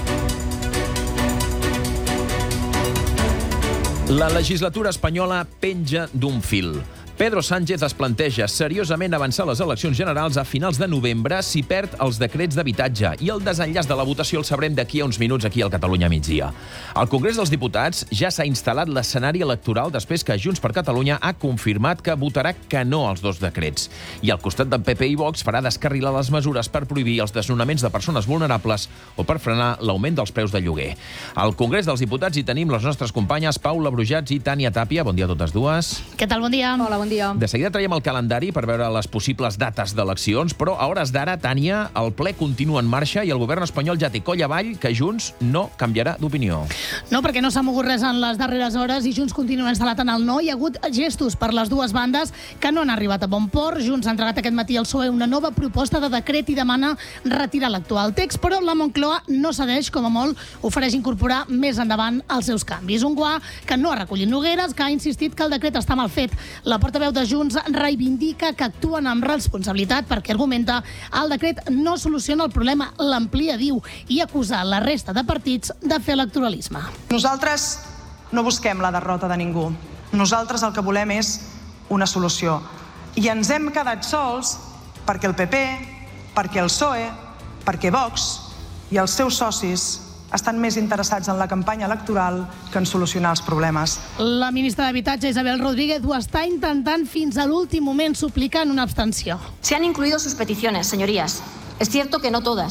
La legislatura espanyola penja d'un fil. Pedro Sánchez es planteja seriosament avançar les eleccions generals a finals de novembre si perd els decrets d'habitatge, i el desenllaç de la votació el sabrem d'aquí a uns minuts aquí al Catalunya migdia. Al Congrés dels Diputats ja s'ha instal·lat l'escenari electoral després que Junts per Catalunya ha confirmat que votarà que no als dos decrets. I al costat del P P i Vox farà descarrilar les mesures per prohibir els desnonaments de persones vulnerables o per frenar l'augment dels preus de lloguer. Al Congrés dels Diputats hi tenim les nostres companyes Paula Brujats i Tània Tàpia. Bon dia a totes dues. Què tal? Bon dia. Hola, bon dia. De seguida traiem el calendari per veure les possibles dates d'eleccions, però a hores d'ara, Tània, el ple continua en marxa i el govern espanyol ja té coll avall que Junts no canviarà d'opinió. No, perquè no s'ha mogut res en les darreres hores i Junts continua instal·lat en el no. Hi ha hagut gestos per les dues bandes que no han arribat a bon port. Junts ha entregat aquest matí al P S O E una nova proposta de decret i demana retirar l'actual text, però la Moncloa no cedeix, com a molt ofereix incorporar més endavant els seus canvis. Un guà que no ha recollit Nogueres, que ha insistit que el decret està mal fet. La portaveu de Junts reivindica que actuen amb responsabilitat perquè argumenta el decret no soluciona el problema, l'amplia, diu, i acusa la resta de partits de fer electoralisme. Nosaltres no busquem la derrota de ningú. Nosaltres el que volem és una solució. I ens hem quedat sols perquè el P P, perquè el P S O E, perquè Vox i els seus socis estan més interessats en la campanya electoral que en solucionar els problemes. La ministra d'Habitatge, Isabel Rodríguez, ho està intentant fins a l'últim moment, suplicant una abstenció. Se han incluido sus peticiones, señorías. Es cierto que no todas.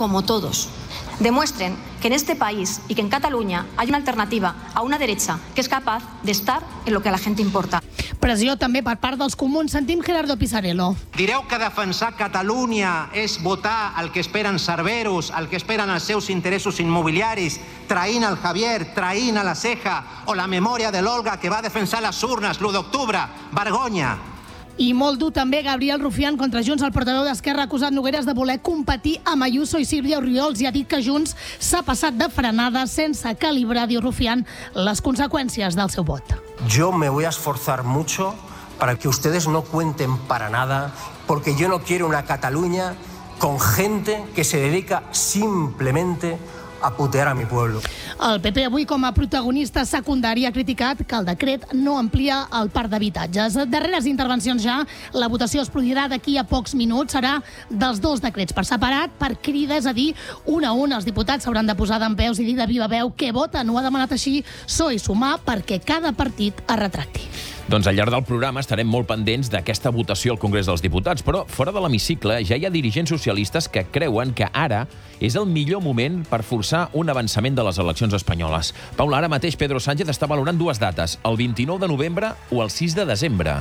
como todos. Demuestren que en este país y que en Cataluña hay una alternativa a una derecha que es capaz de estar en lo que a la gente importa. Pressió també per part dels comuns. Sentim Gerardo Pisarello. Direu que defensar Catalunya és votar el que esperen Cerberus, el que esperen els seus interessos immobiliaris, traint el Javier, traint a la Ceja o la memòria de l'Olga que va defensar les urnes l'u d'octubre. Vergonya! I molt dur també Gabriel Rufián contra Junts. El portaveu d'Esquerra ha acusat Nogueras de voler competir amb Ayuso i Sílvia Oriols i ha dit que Junts s'ha passat de frenada sense calibrar, diu Rufián, les conseqüències del seu vot. Yo me voy a esforzar mucho para que ustedes no cuenten para nada, porque yo no quiero una Cataluña con gente que se dedica simplemente a putear a mi pueblo. El P P avui com a protagonista secundari ha criticat que el decret no amplia el parc d'habitatges. Darreres intervencions ja, la votació es produirà d'aquí a pocs minuts. Serà dels dos decrets per separat, per crida, és a dir, un a un els diputats s'hauran de posar dempeus i dir de viva veu què voten. Ho ha demanat així P S O E i Sumar perquè cada partit es retracti. Doncs al llarg del programa estarem molt pendents d'aquesta votació al Congrés dels Diputats, però fora de l'hemicicle ja hi ha dirigents socialistes que creuen que ara és el millor moment per forçar un avançament de les eleccions espanyoles. Paula, ara mateix Pedro Sánchez està valorant dues dates, el vint-i-nou de novembre o el sis de desembre.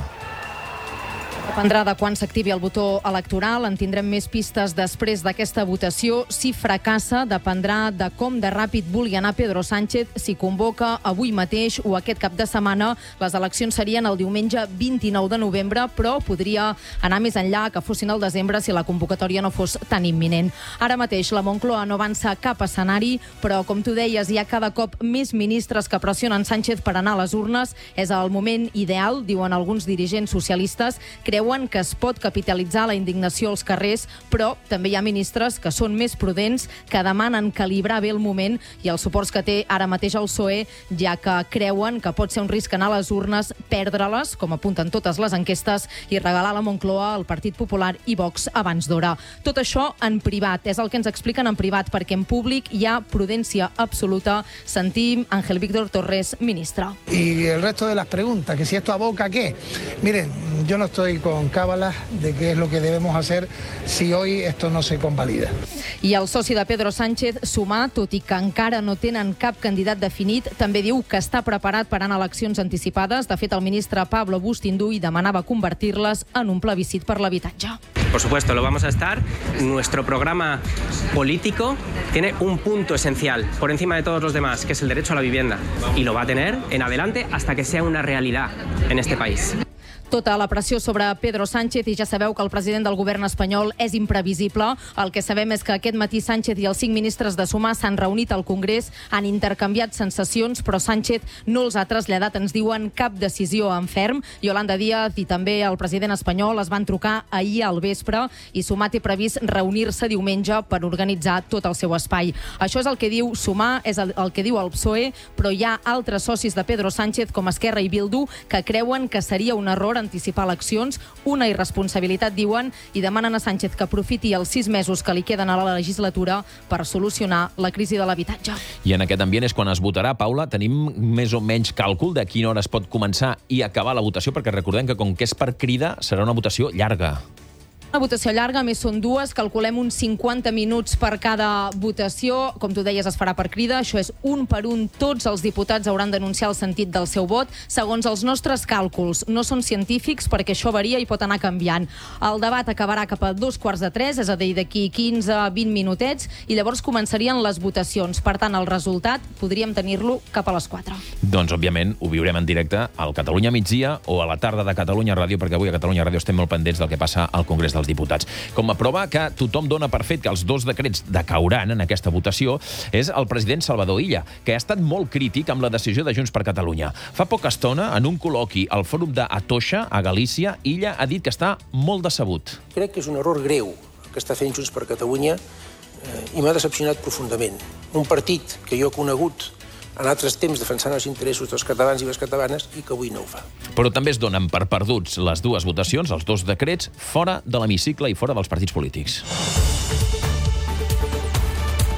Dependrà de quan s'activi el botó electoral. En tindrem més pistes després d'aquesta votació. Si fracassa, dependrà de com de ràpid vulgui anar Pedro Sánchez, si convoca avui mateix o aquest cap de setmana. Les eleccions serien el diumenge vint-i-nou de novembre, però podria anar més enllà, que fossin al desembre, si la convocatòria no fos tan imminent. Ara mateix la Moncloa no avança cap escenari, però, com tu deies, hi ha cada cop més ministres que pressionen Sánchez per anar a les urnes. És el moment ideal, diuen alguns dirigents socialistes. Creuen que es pot capitalitzar la indignació als carrers, però també hi ha ministres que són més prudents, que demanen calibrar bé el moment i els suports que té ara mateix el P S O E, ja que creuen que pot ser un risc anar a les urnes, perdre-les, com apunten totes les enquestes, i regalar la Moncloa al Partit Popular i Vox abans d'hora. Tot això en privat, és el que ens expliquen en privat, perquè en públic hi ha prudència absoluta. Sentim Ángel Víctor Torres, ministre. Y el resto de las preguntas, que si esto aboca, ¿qué? Miren, yo no estoy con cábalas de qué es lo que debemos hacer si hoy esto no se convalida. I el soci de Pedro Sánchez, Sumar, tot i que encara no tenen cap candidat definit, també diu que està preparat per anar a eleccions anticipades. De fet, el ministre Pablo Bustinduy demanava convertir-les en un plebiscit per l'habitatge. Por supuesto, lo vamos a estar. Nuestro programa político tiene un punto esencial por encima de todos los demás, que es el derecho a la vivienda. Y lo va a tener en adelante hasta que sea una realidad en este país. Tota la pressió sobre Pedro Sánchez, i ja sabeu que el president del govern espanyol és imprevisible. El que sabem és que aquest matí Sánchez i els cinc ministres de Sumar s'han reunit al Congrés, han intercanviat sensacions, però Sánchez no els ha traslladat, ens diuen, cap decisió en ferm. Yolanda Díaz i també el president espanyol es van trucar ahir al vespre i Sumar té previst reunir-se diumenge per organitzar tot el seu espai. Això és el que diu Sumar, és el, el que diu el P S O E, però hi ha altres socis de Pedro Sánchez, com Esquerra i Bildu, que creuen que seria un error anticipar eleccions, una irresponsabilitat, diuen, i demanen a Sánchez que aprofiti els sis mesos que li queden a la legislatura per solucionar la crisi de l'habitatge. I en aquest ambient és quan es votarà, Paula. Tenim més o menys càlcul de quina hora es pot començar i acabar la votació, perquè recordem que com que és per crida, serà una votació llarga. Una votació llarga, més són dues, calculem uns cinquanta minuts per cada votació. Com tu deies, es farà per crida, això és un per un. Tots els diputats hauran d'anunciar el sentit del seu vot. Segons els nostres càlculs, no són científics perquè això varia i pot anar canviant. El debat acabarà cap a dos quarts de tres, és a dir, d'aquí quinze a vint minutets, i llavors començarien les votacions. Per tant, el resultat podríem tenir-lo cap a les quatre. Doncs, òbviament, ho viurem en directe al Catalunya migdia o a la tarda de Catalunya Ràdio, perquè avui a Catalunya Ràdio estem molt pendents del que passa al Congrés dels Diputats. Com a prova que tothom dona per fet que els dos decrets decauran en aquesta votació és el president Salvador Illa, que ha estat molt crític amb la decisió de Junts per Catalunya. Fa poca estona, en un col·loqui al fòrum d'Atocha, a Galícia, Illa ha dit que està molt decebut. Crec que és un error greu que està fent Junts per Catalunya eh, i m'ha decepcionat profundament. Un partit que jo he conegut en altres temps defensant els interessos dels catalans i les catalanes i que avui no ho fa. Però també es donen per perduts les dues votacions, els dos decrets, fora de l'hemicicle i fora dels partits polítics.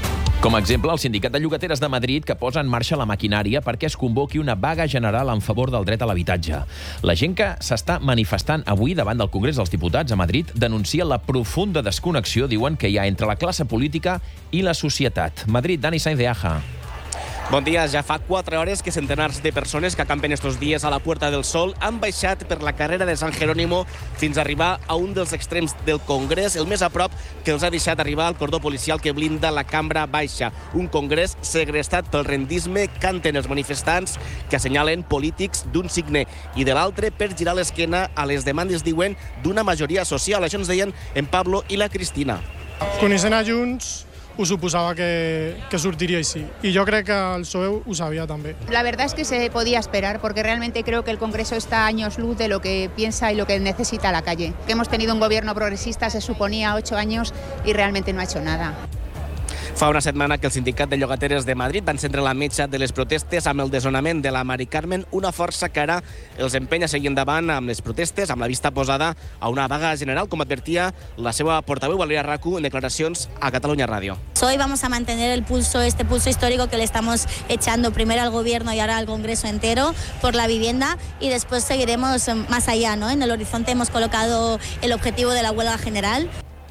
Com a exemple, el Sindicat de Llogateres de Madrid, que posa en marxa la maquinària perquè es convoqui una vaga general en favor del dret a l'habitatge. La gent que s'està manifestant avui davant del Congrés dels Diputats a Madrid denuncia la profunda desconnexió, diuen, que hi ha entre la classe política i la societat. Madrid, Dani Sainz de Aja. Bon dia. Ja fa quatre hores que centenars de persones que acampen estos dies a la Puerta del Sol han baixat per la carrera de San Jerónimo fins a arribar a un dels extrems del Congrés, el més a prop que els ha deixat arribar al cordó policial que blinda la cambra baixa. Un Congrés segrestat pel rendisme, canten els manifestants, que assenyalen polítics d'un signe i de l'altre per girar l'esquena a les demandes, diuen, d'una majoria social. Això ens deien en Pablo i la Cristina. Coneixent a Junts, ho suposava que, que sortiria així. Y yo creo que el P S O E ho sabía también. La verdad es que se podía esperar, porque realmente creo que el Congreso está a años luz de lo que piensa y lo que necesita la calle. Que hemos tenido un gobierno progresista, se suponía, ocho años, y realmente no ha hecho nada. Fa una setmana que el Sindicat de Llogateres de Madrid va encendre la metxa de les protestes amb el desnonament de la Mari Carmen, una força que ara els empenya a seguir endavant amb les protestes, amb la vista posada a una vaga general, com advertia la seva portaveu, Valeria Racu, en declaracions a Catalunya Ràdio. Hoy vamos a mantener el pulso, este pulso histórico que le estamos echando primero al Gobierno y ahora al Congreso entero por la vivienda, y después seguiremos más allá, ¿no? En el horizonte hemos colocado el objetivo de la huelga general.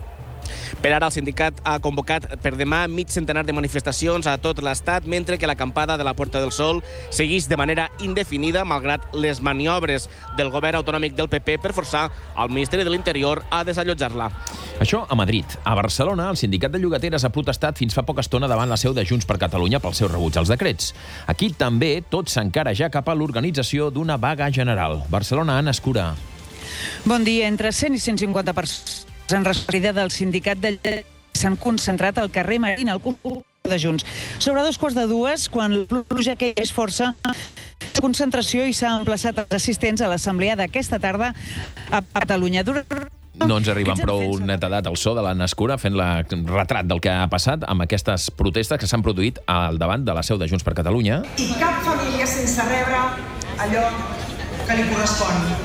Per ara, el sindicat ha convocat per demà mig centenar de manifestacions a tot l'Estat, mentre que l'acampada de la Puerta del Sol segueix de manera indefinida, malgrat les maniobres del govern autonòmic del P P per forçar el Ministeri de l'Interior a desallotjar-la. Això a Madrid. A Barcelona, el Sindicat de Llogateres ha protestat fins fa poca estona davant la seu de Junts per Catalunya pel seu rebuig als decrets. Aquí també tot s'encara ja cap a l'organització d'una vaga general. Barcelona, Anna Escura. Bon dia. Entre cent i cent cinquanta persones en referida del sindicat de s'han concentrat al carrer Marín, al club de Junts. Sobre dos quarts de dues, quan la pluja que és força, concentració i s'ha emplaçat els assistents a l'assemblea d'aquesta tarda a Catalunya. No ens arriba amb prou netedat el so de l'Anna Escura fent la retrat del que ha passat amb aquestes protestes que s'han produït al davant de la seu de Junts per Catalunya. I cap família sense rebre allò que li correspon.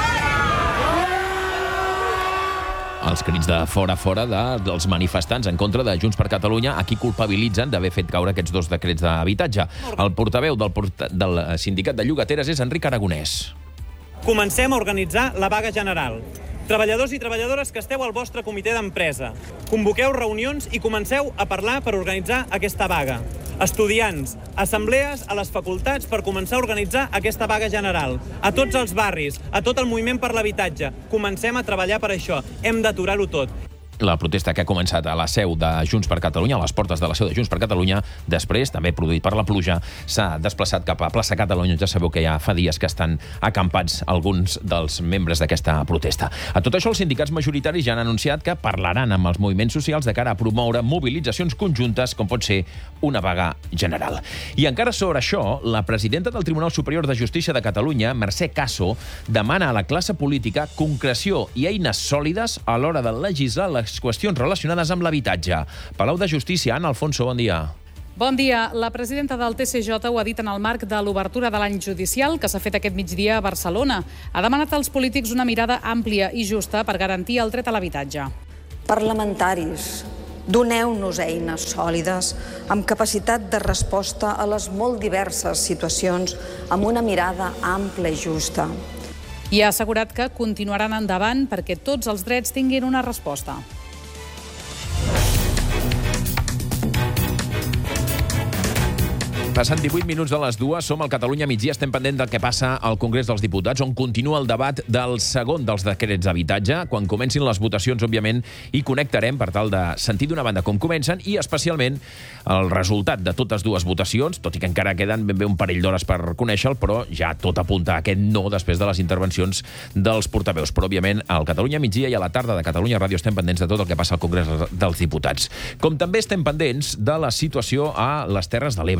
Els crits de fora fora de, dels manifestants en contra de Junts per Catalunya, a qui culpabilitzen d'haver fet caure aquests dos decrets d'habitatge. El portaveu del, porta, del Sindicat de Llogateres és Enric Aragonès. Comencem a organitzar la vaga general. Treballadors i treballadores que esteu al vostre comitè d'empresa, convoqueu reunions i comenceu a parlar per organitzar aquesta vaga. Estudiants, assemblees a les facultats per començar a organitzar aquesta vaga general. A tots els barris, a tot el moviment per l'habitatge. Comencem a treballar per això. Hem d'aturar-ho tot. La protesta que ha començat a la seu de Junts per Catalunya, a les portes de la seu de Junts per Catalunya, després, també produït per la pluja, s'ha desplaçat cap a Plaça Catalunya. Ja sabeu que ja fa dies que estan acampats alguns dels membres d'aquesta protesta. A tot això, els sindicats majoritaris ja han anunciat que parlaran amb els moviments socials de cara a promoure mobilitzacions conjuntes, com pot ser una vaga general. I encara sobre això, la presidenta del Tribunal Superior de Justícia de Catalunya, Mercè Caso, demana a la classe política concreció i eines sòlides a l'hora de legislar les qüestions relacionades amb l'habitatge. Palau de Justícia, Anna Alfonso, bon dia. Bon dia. La presidenta del T C J ho ha dit en el marc de l'obertura de l'any judicial que s'ha fet aquest migdia a Barcelona. Ha demanat als polítics una mirada àmplia i justa per garantir el dret a l'habitatge. Parlamentaris, doneu-nos eines sòlides, amb capacitat de resposta a les molt diverses situacions, amb una mirada àmplia i justa. I ha assegurat que continuaran endavant perquè tots els drets tinguin una resposta. Passant divuit minuts de les dues, som al Catalunya migdia, estem pendent del que passa al Congrés dels Diputats, on continua el debat del segon dels decrets d'habitatge. Quan comencin les votacions, òbviament, hi connectarem per tal de sentir d'una banda com comencen i, especialment, el resultat de totes dues votacions, tot i que encara queden ben bé un parell d'hores per conèixer-lo, però ja tot apunta a aquest no després de les intervencions dels portaveus. Però, òbviament, al Catalunya migdia i a la tarda de Catalunya Ràdio estem pendents de tot el que passa al Congrés dels Diputats. Com també estem pendents de la situació a les Terres de l'Ebre.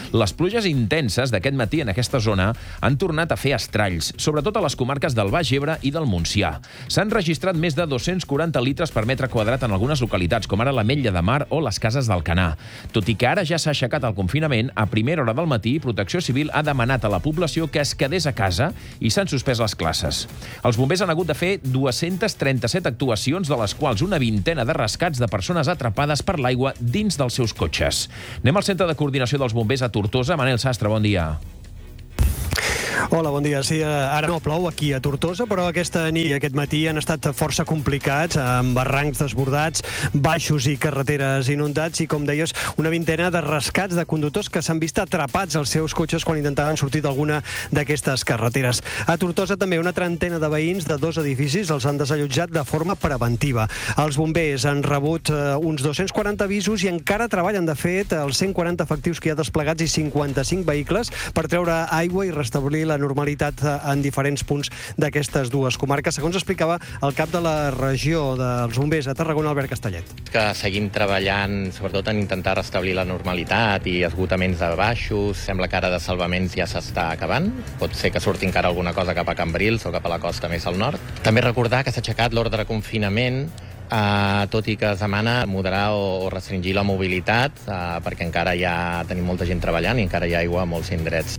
Les pluges intenses d'aquest matí en aquesta zona han tornat a fer estralls, sobretot a les comarques del Baix Ebre i del Montsià. S'han registrat més de dos-cents quaranta litres per metre quadrat en algunes localitats, com ara l'Ametlla de Mar o les Cases d'Alcanar. Tot i que ara ja s'ha aixecat el confinament, a primera hora del matí, Protecció Civil ha demanat a la població que es quedés a casa i s'han suspès les classes. Els bombers han hagut de fer dues-centes trenta-set actuacions, de les quals una vintena de rescats de persones atrapades per l'aigua dins dels seus cotxes. Anem al Centre de Coordinació dels Bombers a Tortosa. Manel Sastre, bon dia. Hola, bon dia. Sí, ara no plou aquí a Tortosa, però aquesta nit i aquest matí han estat força complicats, amb barrancs desbordats, baixos i carreteres inundats i, com deies, una vintena de rescats de conductors que s'han vist atrapats als seus cotxes quan intentaven sortir d'alguna d'aquestes carreteres. A Tortosa també una trentena de veïns de dos edificis els han desallotjat de forma preventiva. Els bombers han rebut eh, uns dos-cents quaranta avisos i encara treballen, de fet, els cent quaranta efectius que hi ha desplegats i cinquanta-cinc vehicles per treure aigua i restablir la normalitat en diferents punts d'aquestes dues comarques, segons explicava el cap de la regió dels bombers a Tarragona, Albert Castellet. Que seguim treballant sobretot en intentar restablir la normalitat i esgotaments de baixos. Sembla que ara de salvaments ja s'està acabant. Pot ser que surti encara alguna cosa cap a Cambrils o cap a la costa més al nord. També recordar que s'ha aixecat l'ordre de confinament, Uh, tot i que es demana moderar o, o restringir la mobilitat, uh, perquè encara ja tenim molta gent treballant i encara hi ha aigua a molts indrets.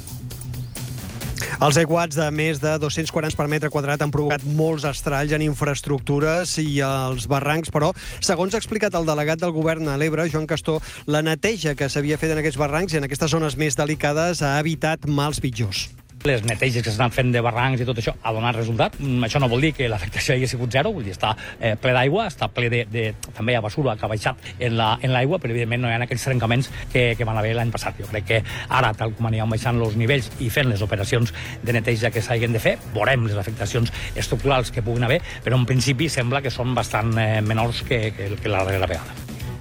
Els aiguats de més de dos-cents quaranta per metre quadrat han provocat molts estralls en infraestructures i els barrancs, però, segons ha explicat el delegat del govern a l'Ebre, Joan Castor, la neteja que s'havia fet en aquests barrancs i en aquestes zones més delicades ha evitat mals pitjors. Les neteges que s'estan fent de barrancs i tot això ha donat resultat. Això no vol dir que l'afectació hagi sigut zero, vull dir, està eh, ple d'aigua, està ple de, de, també hi ha basura que ha baixat en l'aigua, però evidentment no hi ha aquells trencaments que, que van haver l'any passat. Jo crec que ara, tal com anirem baixant els nivells i fent les operacions de neteja que s'hagin de fer, veurem les afectacions estructurals que puguin haver, però en principi sembla que són bastant eh, menors que, que, que la darrera vegada.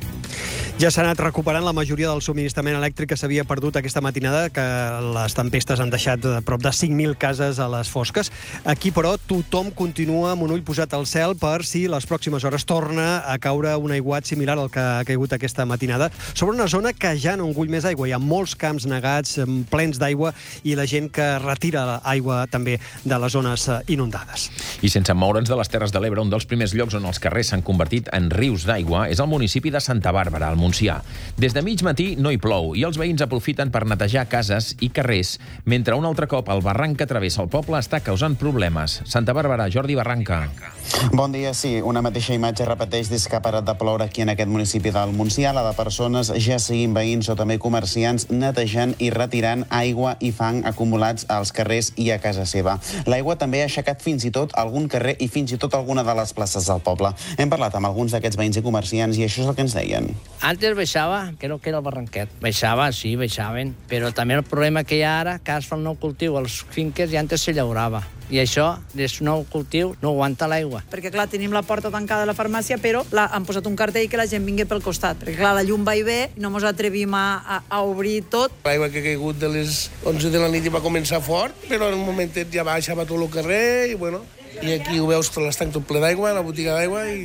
Ja s'ha anat recuperant la majoria del subministrament elèctric que s'havia perdut aquesta matinada, que les tempestes han deixat a prop de cinc mil cases a les fosques. Aquí, però, tothom continua amb un ull posat al cel per si les pròximes hores torna a caure un aiguat similar al que ha caigut aquesta matinada sobre una zona que ja no engull més aigua. Hi ha molts camps negats, plens d'aigua, i la gent que retira aigua també de les zones inundades. I sense moure'ns de les Terres de l'Ebre, un dels primers llocs on els carrers s'han convertit en rius d'aigua és el municipi de Santa Bàrbara, al Montsià. Des de mig matí no hi plou i els veïns aprofiten per netejar cases i carrers, mentre un altre cop el barranc que travessa el poble està causant problemes. Santa Bàrbara, Jordi Barranca. Bon dia, sí. Una mateixa imatge repeteix des que ha parat de ploure aquí en aquest municipi del Montsià, la de persones, ja siguin veïns o també comerciants, netejant i retirant aigua i fang acumulats als carrers i a casa seva. L'aigua també ha aixecat fins i tot algun carrer i fins i tot alguna de les places del poble. Hem parlat amb alguns d'aquests veïns i comerciants i això és el que ens deien. Antes baixava, creo que era el barranquet. Baixava, sí, baixaven. Però també el problema que hi ha ara, que es fa el nou cultiu, els finques ja antes se llaurava. I això, des nou cultiu, no aguanta l'aigua. Perquè, clar, tenim la porta tancada de la farmàcia, però la, han posat un cartell que la gent vingui pel costat. Perquè, clar, la llum va i ve, i no ens atrevim a, a, a obrir tot. L'aigua que ha caigut de les onze de la nit va començar fort, però en un momentet ja baixava tot el carrer, i bueno, i aquí ho veus, l'estanc tot ple d'aigua, la botiga d'aigua, i...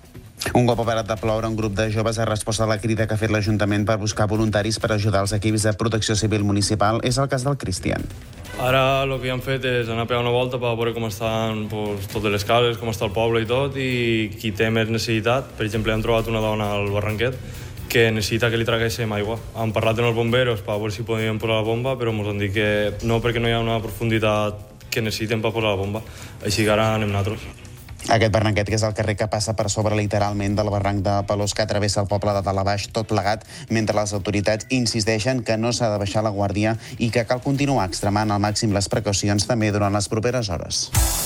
Un cop ha parat de ploure, un grup de joves ha respost a la crida que ha fet l'Ajuntament per buscar voluntaris per ajudar els equips de protecció civil municipal. És el cas del Cristian. Ara el que hem fet és anar a pegar una volta per veure com estan pues, totes les cases, com està el poble i tot, i qui té més necessitat. Per exemple, hem trobat una dona al barranquet que necessita que li traguéssim aigua. Hem parlat amb els bomberos per veure si podíem posar la bomba, però ens han dit que no, perquè no hi ha una profunditat que necessitem per posar la bomba. Així que ara anem nosaltres. Aquest barranquet, que és el carrer que passa per sobre literalment del barranc de Pelós, que travessa el poble de Dalt a Baix, tot plegat, mentre les autoritats insisteixen que no s'ha de baixar la guàrdia i que cal continuar extremant al màxim les precaucions també durant les properes hores.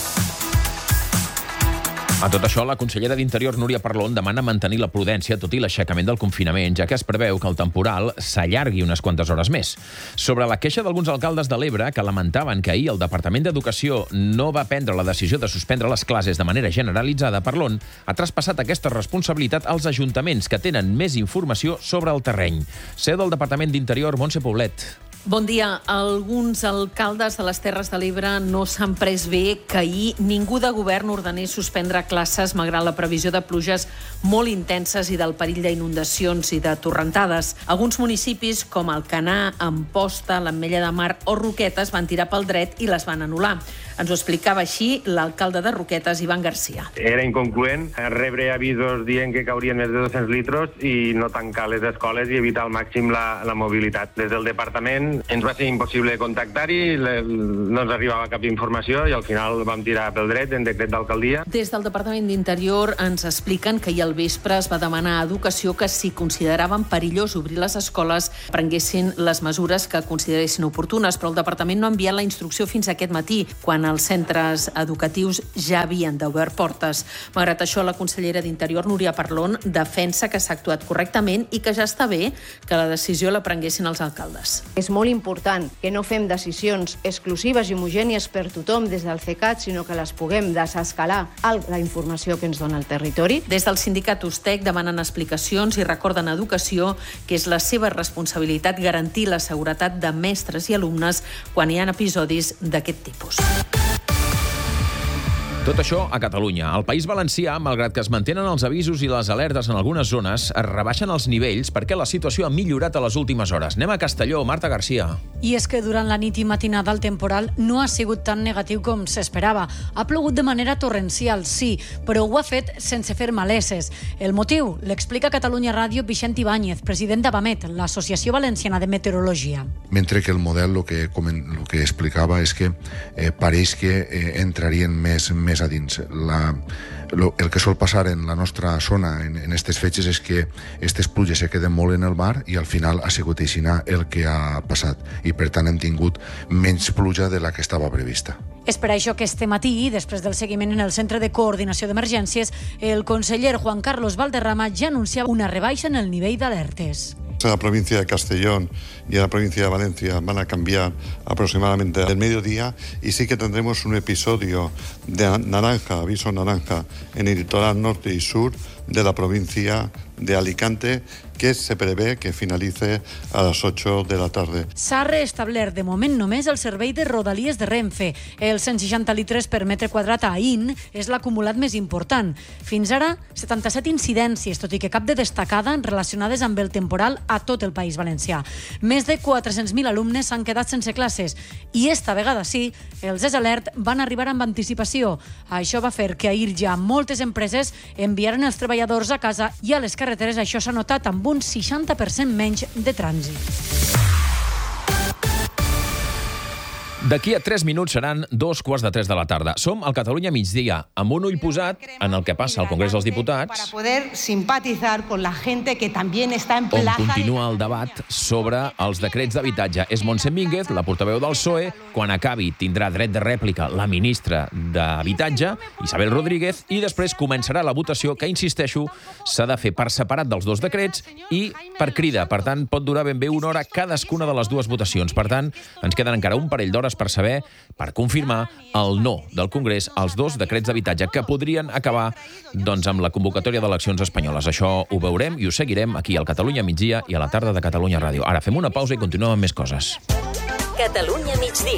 A tot això, la consellera d'Interior, Núria Parlon, demana mantenir la prudència tot i l'aixecament del confinament, ja que es preveu que el temporal s'allargui unes quantes hores més. Sobre la queixa d'alguns alcaldes de l'Ebre que lamentaven que ahir el Departament d'Educació no va prendre la decisió de suspendre les classes de manera generalitzada, Parlon ha traspassat aquesta responsabilitat als ajuntaments que tenen més informació sobre el terreny. Seu del Departament d'Interior, Montse Poblet. Bon dia. Alguns alcaldes de les Terres de l'Ebre no s'han pres bé que ahir ningú de govern ordenés suspendre classes malgrat la previsió de pluges molt intenses i del perill d'inundacions i de torrentades. Alguns municipis, com Alcanar, Amposta, l'Ametlla de Mar o Roquetes, van tirar pel dret i les van anul·lar. Ens ho explicava així l'alcalde de Roquetes, Ivan Garcia. Era inconcloent rebre avisos dient que caurien més de dos-cents litres i no tancar les escoles i evitar al màxim la, la mobilitat. Des del departament ens va ser impossible contactar-hi, no ens arribava cap informació i al final vam tirar pel dret en decret d'alcaldia. Des del Departament d'Interior ens expliquen que ahir al vespre es va demanar a Educació que si consideraven perillós obrir les escoles prenguessin les mesures que consideressin oportunes, però el departament no ha enviat la instrucció fins aquest matí, quan els centres educatius ja havien d'obert portes. Malgrat això, la consellera d'Interior, Núria Parlon, defensa que s'ha actuat correctament i que ja està bé que la decisió la prenguessin els alcaldes. És molt important que no fem decisions exclusives i homogènies per tothom des del CECAT, sinó que les puguem desescalar a la informació que ens dona el territori. Des del sindicat Ustec demanen explicacions i recorden a Educació que és la seva responsabilitat garantir la seguretat de mestres i alumnes quan hi ha episodis d'aquest tipus. Tot això a Catalunya. Al País Valencià, malgrat que es mantenen els avisos i les alertes en algunes zones, es rebaixen els nivells perquè la situació ha millorat a les últimes hores. Anem a Castelló, Marta Garcia. I és que durant la nit i matinada el temporal no ha sigut tan negatiu com s'esperava. Ha plogut de manera torrencial, sí, però ho ha fet sense fer maleses. El motiu l'explica a Catalunya Ràdio Vicent Ibáñez, president d'Abamet, l'Associació Valenciana de Meteorologia. Mentre que el model lo que, lo que explicava és que eh, pareix que eh, entrarien més, més més a dins. La, lo, el que sol passar en la nostra zona en, en aquestes fetges és que aquestes pluges se queden molt en el mar i al final ha sigut aixina el que ha passat i per tant hem tingut menys pluja de la que estava prevista. És per això que este matí, després del seguiment en el Centre de Coordinació d'Emergències, el conseller Juan Carlos Valderrama ja anunciava una rebaixa en el nivell d'alertes. En la provincia de Castellón y en la provincia de Valencia van a cambiar aproximadamente del mediodía y sí que tendremos un episodio de naranja, aviso naranja, en el litoral norte y sur de la provincia de Alicante, que se prevé que finalice a las ocho de la tarde. S'ha reestablert de moment només el servei de rodalies de Renfe. El cent seixanta litres per metre quadrat a Aín és l'acumulat més important. Fins ara, setanta-set incidències, tot i que cap de destacada, relacionades amb el temporal a tot el País Valencià. Més de quatre-cents mil alumnes s'han quedat sense classes i esta vegada sí, els És Alert van arribar amb anticipació. Això va fer que ahir ja moltes empreses enviaren els treballadors a casa i a les carreteres això s'ha notat amb un seixanta per cent menys de trànsit. D'aquí a tres minuts seran dos quarts de tres de la tarda. Som al Catalunya migdia, amb un ull posat en el que passa al Congrés dels Diputats, para poder simpatizar con la gente que también está en on plaza. continua el debat sobre els decrets d'habitatge. És Montse Mínguez, la portaveu del P S O E. Quan acabi tindrà dret de rèplica la ministra d'Habitatge, Isabel Rodríguez, i després començarà la votació que, insisteixo, s'ha de fer per separat dels dos decrets i per crida. Per tant, pot durar ben bé una hora cadascuna de les dues votacions. Per tant, ens queden encara un parell d'hores per saber, per confirmar el no del Congrés als dos decrets d'habitatge que podrien acabar doncs, amb la convocatòria d'eleccions espanyoles. Això ho veurem i ho seguirem aquí al Catalunya migdia i a la tarda de Catalunya Ràdio. Ara fem una pausa i continuem amb més coses. Catalunya migdia.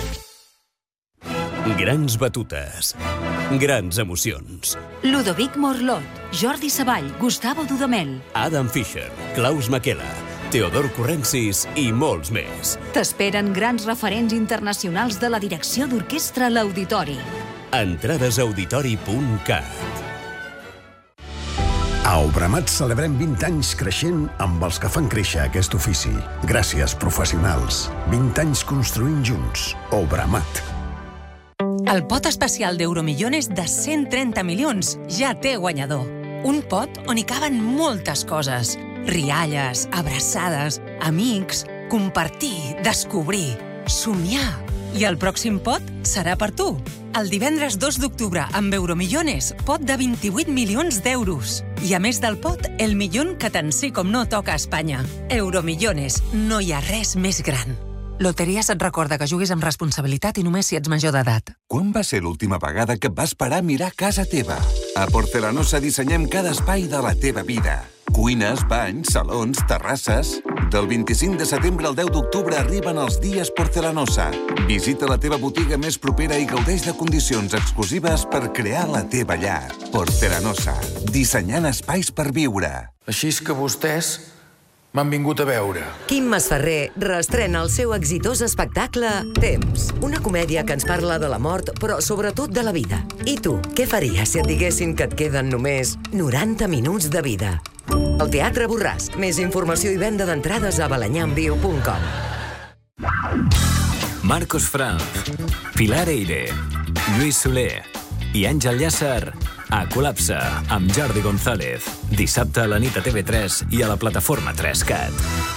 Grans batutes. Grans emocions. Ludovic Morlot, Jordi Savall, Gustavo Dudamel, Adam Fischer, Klaus Makela, Teodor Corrensis i molts més. T'esperen grans referents internacionals de la direcció d'orquestra a l'Auditori. Entrades a auditori punt cat. A Obramat celebrem vint anys creixent amb els que fan créixer aquest ofici. Gràcies, professionals. vint anys construint junts. Obramat. El pot especial d'Euromillones de cent trenta milions ja té guanyador. Un pot on hi caben moltes coses. Rialles, abraçades, amics, compartir, descobrir, somiar. I el pròxim pot serà per tu. El divendres dos d'octubre, amb Euromillones, pot de vint-i-vuit milions d'euros. I a més del pot, el millón que tant sí com no toca a Espanya. Euromillones, no hi ha res més gran. Loteries et recorda que juguis amb responsabilitat i només si ets major d'edat. Quan va ser l'última vegada que et vas parar a mirar casa teva? A Porcelanosa dissenyem cada espai de la teva vida. Cuines, banys, salons, terrasses... Del vint-i-cinc de setembre al deu d'octubre arriben els dies Porcelanosa. Visita la teva botiga més propera i gaudeix de condicions exclusives per crear la teva llar. Porcelanosa, dissenyant espais per viure. Així és que vostès m'han vingut a veure. Quim Masferrer reestrena el seu exitós espectacle Temps, una comèdia que ens parla de la mort, però sobretot de la vida. I tu, què faries si et diguessin que et queden només noranta minuts de vida? El Teatre Borràs. Més informació i venda d'entrades a balanyamviu punt com. Marcos Franz, Pilar Eire, Lluís Soler i Àngel Llàcer a Col·lapse amb Jordi González. Dissabte a la nit a T V tres i a la plataforma tres cat.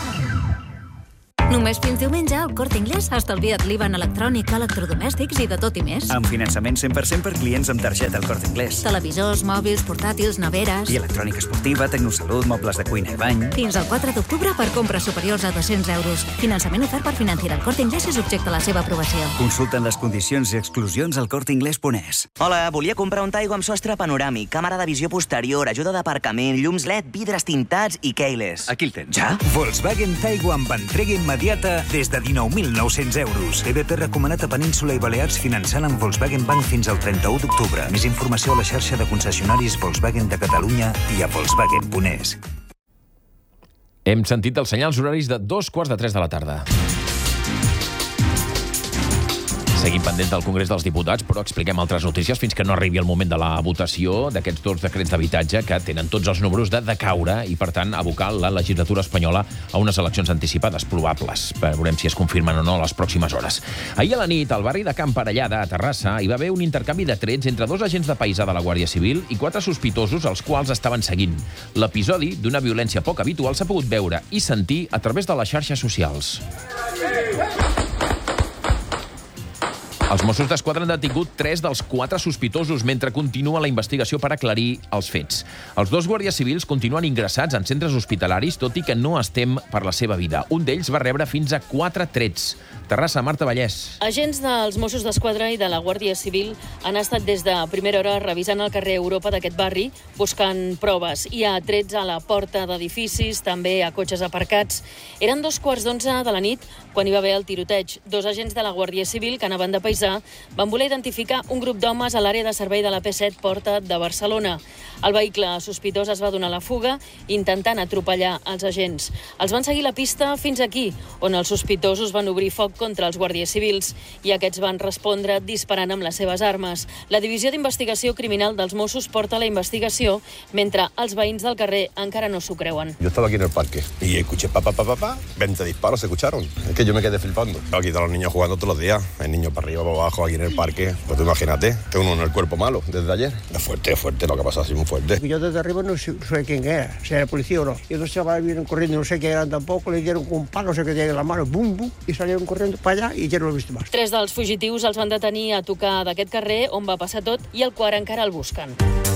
Només fins diumenge, al Corte Inglés, estalvia't l'I V A en electrònic, electrodomèstics i de tot i més. Amb finançament cent per cent per clients amb targeta al Corte Inglés. Televisors, mòbils, portàtils, neveres... I electrònica esportiva, tecnosalut, mobles de cuina i bany... Fins al quatre d'octubre per compres superiors a dos-cents euros. Finançament ofert per Financiera al Corte Inglés i subjecte a la seva aprovació. Consulten les condicions i exclusions al corte inglés punt es. Hola, volia comprar un Taigo amb sostre panoràmic, càmera de visió posterior, ajuda d'aparcament, llums L E D, vidres tintats i keyless. Aquí el tens. Ja? Volkswagen Taigo amb entrega immediata des de dinou mil nou-cents euros. T V P recomanat a Península i Balears finançant amb Volkswagen Bank fins al trenta-u d'octubre. Més informació a la xarxa de concessionaris Volkswagen de Catalunya i a volkswagen punt es. Hem sentit els senyals horaris de dos quarts de tres de la tarda. Seguim pendent del Congrés dels Diputats, però expliquem altres notícies fins que no arribi el moment de la votació d'aquests dos decrets d'habitatge que tenen tots els números de decaure i, per tant, abocar la legislatura espanyola a unes eleccions anticipades probables. Veurem si es confirmen o no a les pròximes hores. Ahir a la nit, al barri de Can Parellada, a Terrassa, hi va haver un intercanvi de trets entre dos agents de paisà de la Guàrdia Civil i quatre sospitosos als quals estaven seguint. L'episodi d'una violència poc habitual s'ha pogut veure i sentir a través de les xarxes socials. Els Mossos d'Esquadra han detingut tres dels quatre sospitosos mentre continua la investigació per aclarir els fets. Els dos guàrdies civils continuen ingressats en centres hospitalaris, tot i que no es tem per la seva vida. Un d'ells va rebre fins a quatre trets. Terrassa, Marta Vallès. Agents dels Mossos d'Esquadra i de la Guàrdia Civil han estat des de primera hora revisant el carrer Europa d'aquest barri, buscant proves. Hi ha trets a la porta d'edificis, també a cotxes aparcats. Eren dos quarts d'onze de la nit quan hi va haver el tiroteig. Dos agents de la Guàrdia Civil que anaven de paisà van voler identificar un grup d'homes a l'àrea de servei de la P set Porta de Barcelona. El vehicle sospitós es va donar la fuga intentant atropellar els agents. Els van seguir la pista fins aquí, on els sospitosos van obrir foc contra els guàrdies civils i aquests van respondre disparant amb les seves armes. La Divisió d'Investigació Criminal dels Mossos porta la investigació mentre els veïns del carrer encara no s'ho creuen. Yo estaba aquí en el parque y escuché pa, pa, pa, pa, pa, veinte disparos se escucharon. Es que yo me quedé flipando. Aquí están los niños jugando todos los días. Hay niños para arriba, para abajo, aquí en el parque. Pues tú imagínate, que uno en el cuerpo malo desde ayer. Es fuerte, es fuerte lo que ha pasado, así muy fuerte. Yo desde arriba no sé, sé quién era, si era policía o no. Y entonces chavales vinieron corriendo, no sé qué eran tampoco, le dieron con un palo, no sé qué tenía en la mano, bum, bum, y salieron corriendo para allá y ya no lo he visto más. Tres dels fugitius els van detenir a tocar d'aquest carrer on va passar tot i el quart encara el busquen.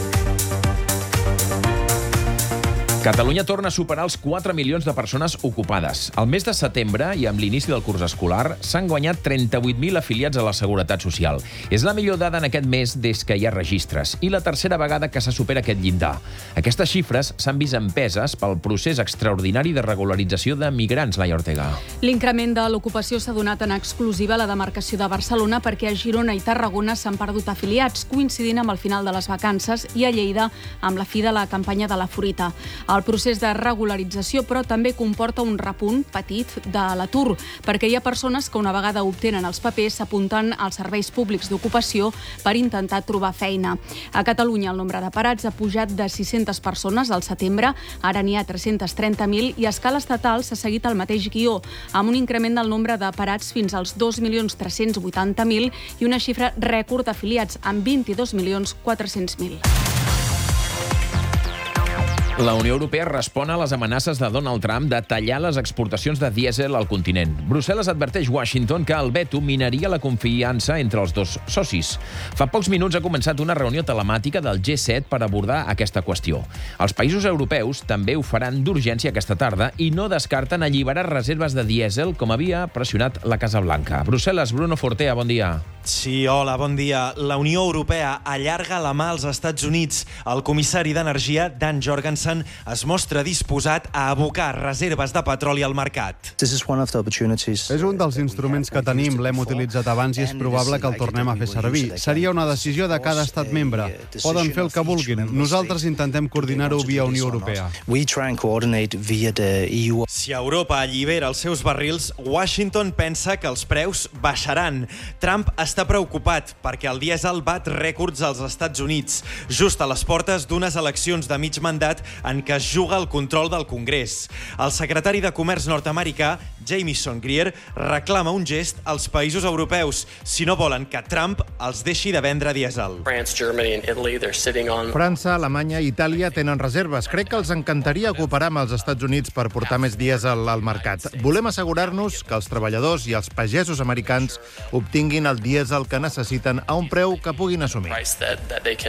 Catalunya torna a superar els quatre milions de persones ocupades. Al mes de setembre i amb l'inici del curs escolar s'han guanyat trenta-vuit mil afiliats a la Seguretat Social. És la millor dada en aquest mes des que hi ha registres i la tercera vegada que se supera aquest llindar. Aquestes xifres s'han vist empeses pel procés extraordinari de regularització de migrants, Laia Ortega. L'increment de l'ocupació s'ha donat en exclusiva a la demarcació de Barcelona perquè a Girona i Tarragona s'han perdut afiliats, coincidint amb el final de les vacances, i a Lleida amb la fi de la campanya de la fruita. El procés de regularització, però, també comporta un repunt petit de l'atur, perquè hi ha persones que una vegada obtenen els papers s'apunten als serveis públics d'ocupació per intentar trobar feina. A Catalunya el nombre de parats ha pujat de sis-centes persones al setembre, ara n'hi ha tres-cents trenta mil i a escala estatal s'ha seguit el mateix guió, amb un increment del nombre de parats fins als dos milions tres-cents vuitanta mil i una xifra rècord d'afiliats amb vint-i-dos milions quatre-cents mil. La Unió Europea respon a les amenaces de Donald Trump de tallar les exportacions de dièsel al continent. Brussel·les adverteix Washington que el veto minaria la confiança entre els dos socis. Fa pocs minuts ha començat una reunió telemàtica del G set per abordar aquesta qüestió. Els països europeus també ho faran d'urgència aquesta tarda i no descarten alliberar reserves de dièsel com havia pressionat la Casa Blanca. Brussel·les, Bruno Fortea, bon dia. Sí, hola, bon dia. La Unió Europea allarga la mà als Estats Units. El comissari d'Energia, Dan Jorgensen, Janssen es mostra disposat a abocar reserves de petroli al mercat. És un dels instruments que tenim, l'hem utilitzat abans i és probable que el tornem a fer servir. Seria una decisió de cada estat membre. Poden fer el que vulguin. Nosaltres intentem coordinar-ho via Unió Europea. Si Europa allibera els seus barrils, Washington pensa que els preus baixaran. Trump està preocupat perquè el dièsel bat rècords als Estats Units, just a les portes d'unes eleccions de mig mandat en què es juga el control del Congrés. El secretari de Comerç nord-americà, Jamieson Greer, reclama un gest als països europeus si no volen que Trump els deixi de vendre dièsel. França, Alemanya i Itàlia tenen reserves. Crec que els encantaria cooperar amb els Estats Units per portar més dièsel al mercat. Volem assegurar-nos que els treballadors i els pagesos americans obtinguin el dièsel que necessiten a un preu que puguin assumir.